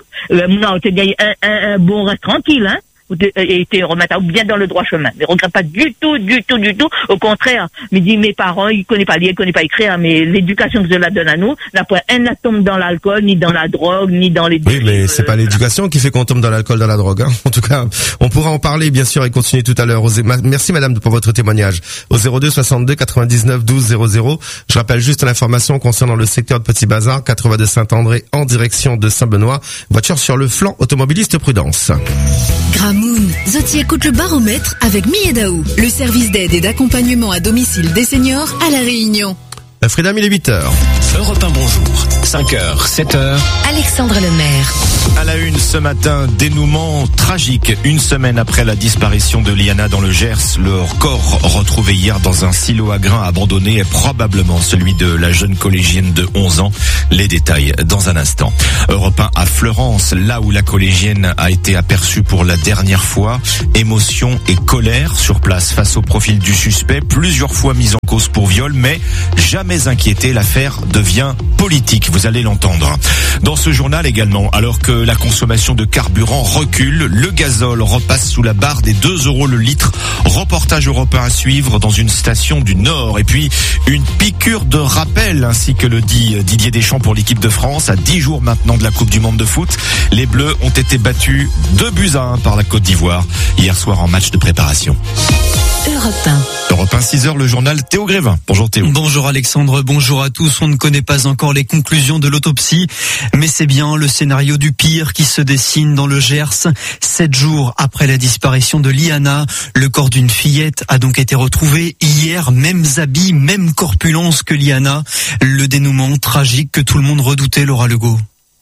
on te gagne un bon reste tranquille, hein. Et te remettre bien dans le droit chemin. Mais regrette pas du tout. Au contraire, me dit mes parents, ils connaissent pas lire, ils connaissent pas écrire, mais l'éducation que je la donne à nous, n'a pas un atome dans l'alcool, ni dans la drogue, ni dans les. Oui, mais c'est pas l'éducation qui fait qu'on tombe dans l'alcool, dans la drogue. Hein. En tout cas, on pourra en parler bien sûr et continuer tout à l'heure. Merci madame pour votre témoignage. Au 02 62 99 12 00. Je rappelle juste l'information concernant le secteur de Petit Bazar, 82 Saint-André en direction de Saint-Benoît. Voiture sur le flanc, automobiliste prudence. Moon. Zoti écoute le baromètre avec Miedaou, le service d'aide et d'accompagnement à domicile des seniors à La Réunion. Frida, il est 8h. Europe 1, bonjour. 5h, 7h. Alexandre Lemaire. À la une ce matin, dénouement tragique. Une semaine après la disparition de Liana dans le Gers, le corps retrouvé hier dans un silo à grains abandonné est probablement celui de la jeune collégienne de 11 ans. Les détails dans un instant. Europe 1 à Fleurance, là où la collégienne a été aperçue pour la dernière fois. Émotion et colère sur place face au profil du suspect, plusieurs fois mis en cause pour viol, mais jamais inquiété, l'affaire devient politique, vous allez l'entendre. Dans ce journal également, alors que la consommation de carburant recule, le gazole repasse sous la barre des 2 € le litre. Reportage européen à suivre dans une station du Nord. Et puis, une piqûre de rappel, ainsi que le dit Didier Deschamps pour l'équipe de France. À 10 jours maintenant de la Coupe du Monde de foot, les Bleus ont été battus 2-1 par la Côte d'Ivoire hier soir en match de préparation. Europe 1. Europe 1, 6h, le journal Théo Grévin. Bonjour Théo. Bonjour Alexandre, bonjour à tous. On ne connaît pas encore les conclusions de l'autopsie, mais c'est bien le scénario du pire qui se dessine dans le Gers. 7 jours après la disparition de Liana, le corps d'une fillette a donc été retrouvé hier, mêmes habits, même corpulence que Liana. Le dénouement tragique que tout le monde redoutait, Laura Legault.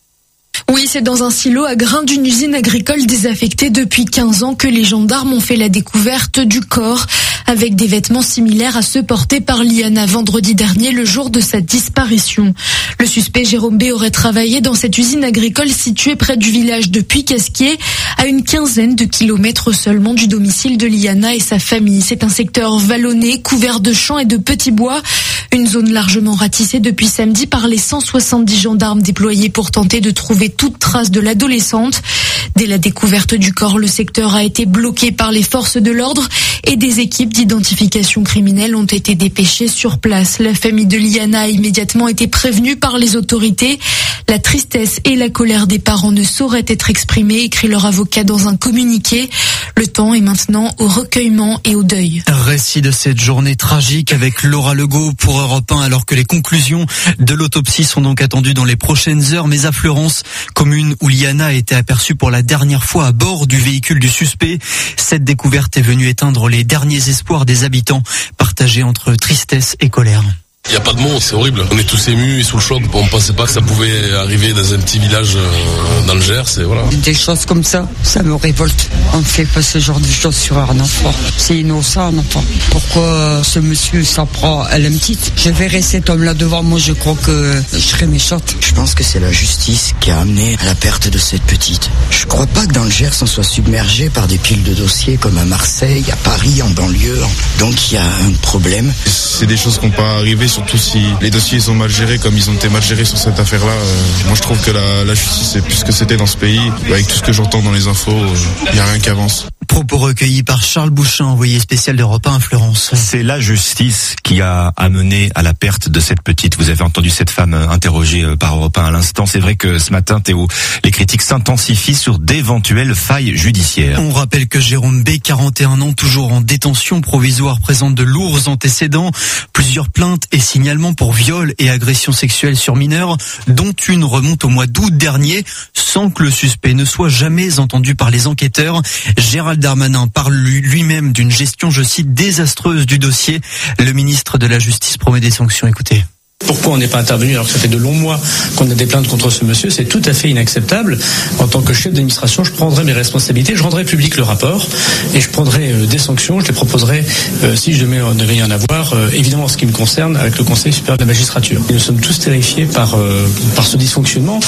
Oui, c'est dans un silo à grains d'une usine agricole désaffectée depuis 15 ans que les gendarmes ont fait la découverte du corps, avec des vêtements similaires à ceux portés par Liana vendredi dernier, le jour de sa disparition. Le suspect Jérôme B aurait travaillé dans cette usine agricole située près du village de Puy-Casquier, à une quinzaine de kilomètres seulement du domicile de Liana et sa famille. C'est un secteur vallonné, couvert de champs et de petits bois, une zone largement ratissée depuis samedi par les 170 gendarmes déployés pour tenter de trouver toute trace de l'adolescente. Dès la découverte du corps, le secteur a été bloqué par les forces de l'ordre et des équipes d'identification criminelle ont été dépêchées sur place. La famille de Liana a immédiatement été prévenue par les autorités. La tristesse et la colère des parents ne sauraient être exprimées, écrit leur avocat dans un communiqué. Le temps est maintenant au recueillement et au deuil. Récit de cette journée tragique avec Laura Legault pour Europe 1, alors que les conclusions de l'autopsie sont donc attendues dans les prochaines heures. Mais à Fleurance, commune où Liana a été aperçue pour la dernière fois à bord du véhicule du suspect, cette découverte est venue éteindre les derniers espoirs des habitants, partagés entre tristesse et colère. Il n'y a pas de mots, c'est horrible. On est tous émus et sous le choc. On ne pensait pas que ça pouvait arriver dans un petit village dans le Gers. Et voilà. Des choses comme ça me révolte. On ne fait pas ce genre de choses sur un enfant. C'est innocent, un enfant. Pourquoi ce monsieur s'en prend à la petite? Je verrai cet homme-là devant moi, je crois que je serai méchante. Je pense que c'est la justice qui a amené à la perte de cette petite. Je crois pas que dans le Gers on soit submergé par des piles de dossiers comme à Marseille, à Paris, en banlieue. Donc il y a un problème. C'est des choses qui n'ont pas arrivé, surtout si les dossiers sont mal gérés comme ils ont été mal gérés sur cette affaire-là. Moi je trouve que la justice est plus ce que c'était dans ce pays. Avec tout ce que j'entends dans les infos, il n'y a rien qui avance. Propos recueillis par Charles Bouchin, envoyé spécial d'Europe 1 à Fleurance. C'est la justice qui a amené à la perte de cette petite. Vous avez entendu cette femme interrogée par Europe 1 à l'instant. C'est vrai que ce matin, Théo, les critiques s'intensifient sur d'éventuelles failles judiciaires. On rappelle que Jérôme B, 41 ans, toujours en détention provisoire, présente de lourds antécédents, plusieurs plaintes et signalements pour viol et agression sexuelle sur mineurs, dont une remonte au mois d'août dernier, sans que le suspect ne soit jamais entendu par les enquêteurs. Gérald Darmanin parle lui-même d'une gestion, je cite, désastreuse du dossier. Le ministre de la Justice promet des sanctions. Écoutez. Pourquoi on n'est pas intervenu alors que ça fait de longs mois qu'on a des plaintes contre ce monsieur? C'est tout à fait inacceptable. En tant que chef d'administration, je prendrai mes responsabilités, je rendrai public le rapport et je prendrai des sanctions, je les proposerai si je ne vais rien avoir, évidemment en ce qui me concerne, avec le Conseil supérieur de la magistrature. Et nous sommes tous terrifiés par ce dysfonctionnement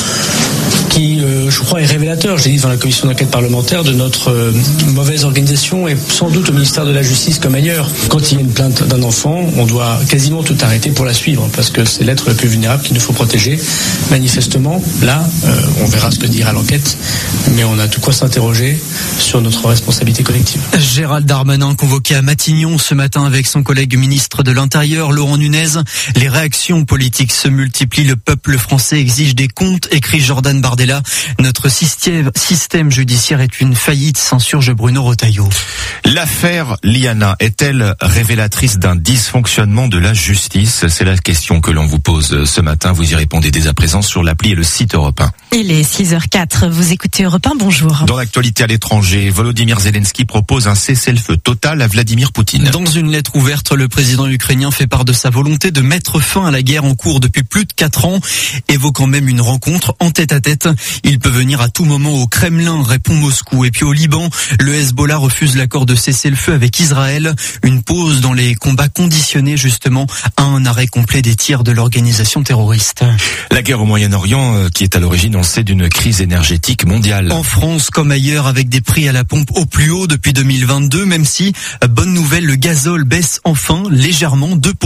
qui, je crois, est révélateur, je l'ai dit dans la commission d'enquête parlementaire, de notre mauvaise organisation et sans doute au ministère de la Justice comme ailleurs. Quand il y a une plainte d'un enfant, on doit quasiment tout arrêter pour la suivre parce que c'est l'être le plus vulnérable qu'il nous faut protéger. Manifestement, là, on verra ce que dira l'enquête, mais on a tout quoi s'interroger sur notre responsabilité collective. Gérald Darmanin convoqué à Matignon ce matin avec son collègue ministre de l'Intérieur, Laurent Nunez. Les réactions politiques se multiplient. Le peuple français exige des comptes, écrit Jordan Bardella. Notre système judiciaire est une faillite, s'insurge Bruno Retailleau. L'affaire Liana est-elle révélatrice d'un dysfonctionnement de la justice? C'est la question que l'on vous pose ce matin. Vous y répondez dès à présent sur l'appli et le site Europe 1. Il est 6h04. Vous écoutez Europe 1, bonjour. Dans l'actualité à l'étranger, Volodymyr Zelensky propose un cessez-le-feu total à Vladimir Poutine. Dans une lettre ouverte, le président ukrainien fait part de sa volonté de mettre fin à la guerre en cours depuis plus de 4 ans, évoquant même une rencontre en tête-à-tête. Il peut venir à tout moment au Kremlin, répond Moscou. Et puis au Liban, le Hezbollah refuse l'accord de cessez-le-feu avec Israël. Une pause dans les combats conditionnés justement à un arrêt complet des tirs de l'organisation terroriste. La guerre au Moyen-Orient qui est à l'origine, on sait, d'une crise énergétique mondiale. En France comme ailleurs, avec des prix à la pompe au plus haut depuis 2022, même si, bonne nouvelle, le gazole baisse enfin légèrement, 2%.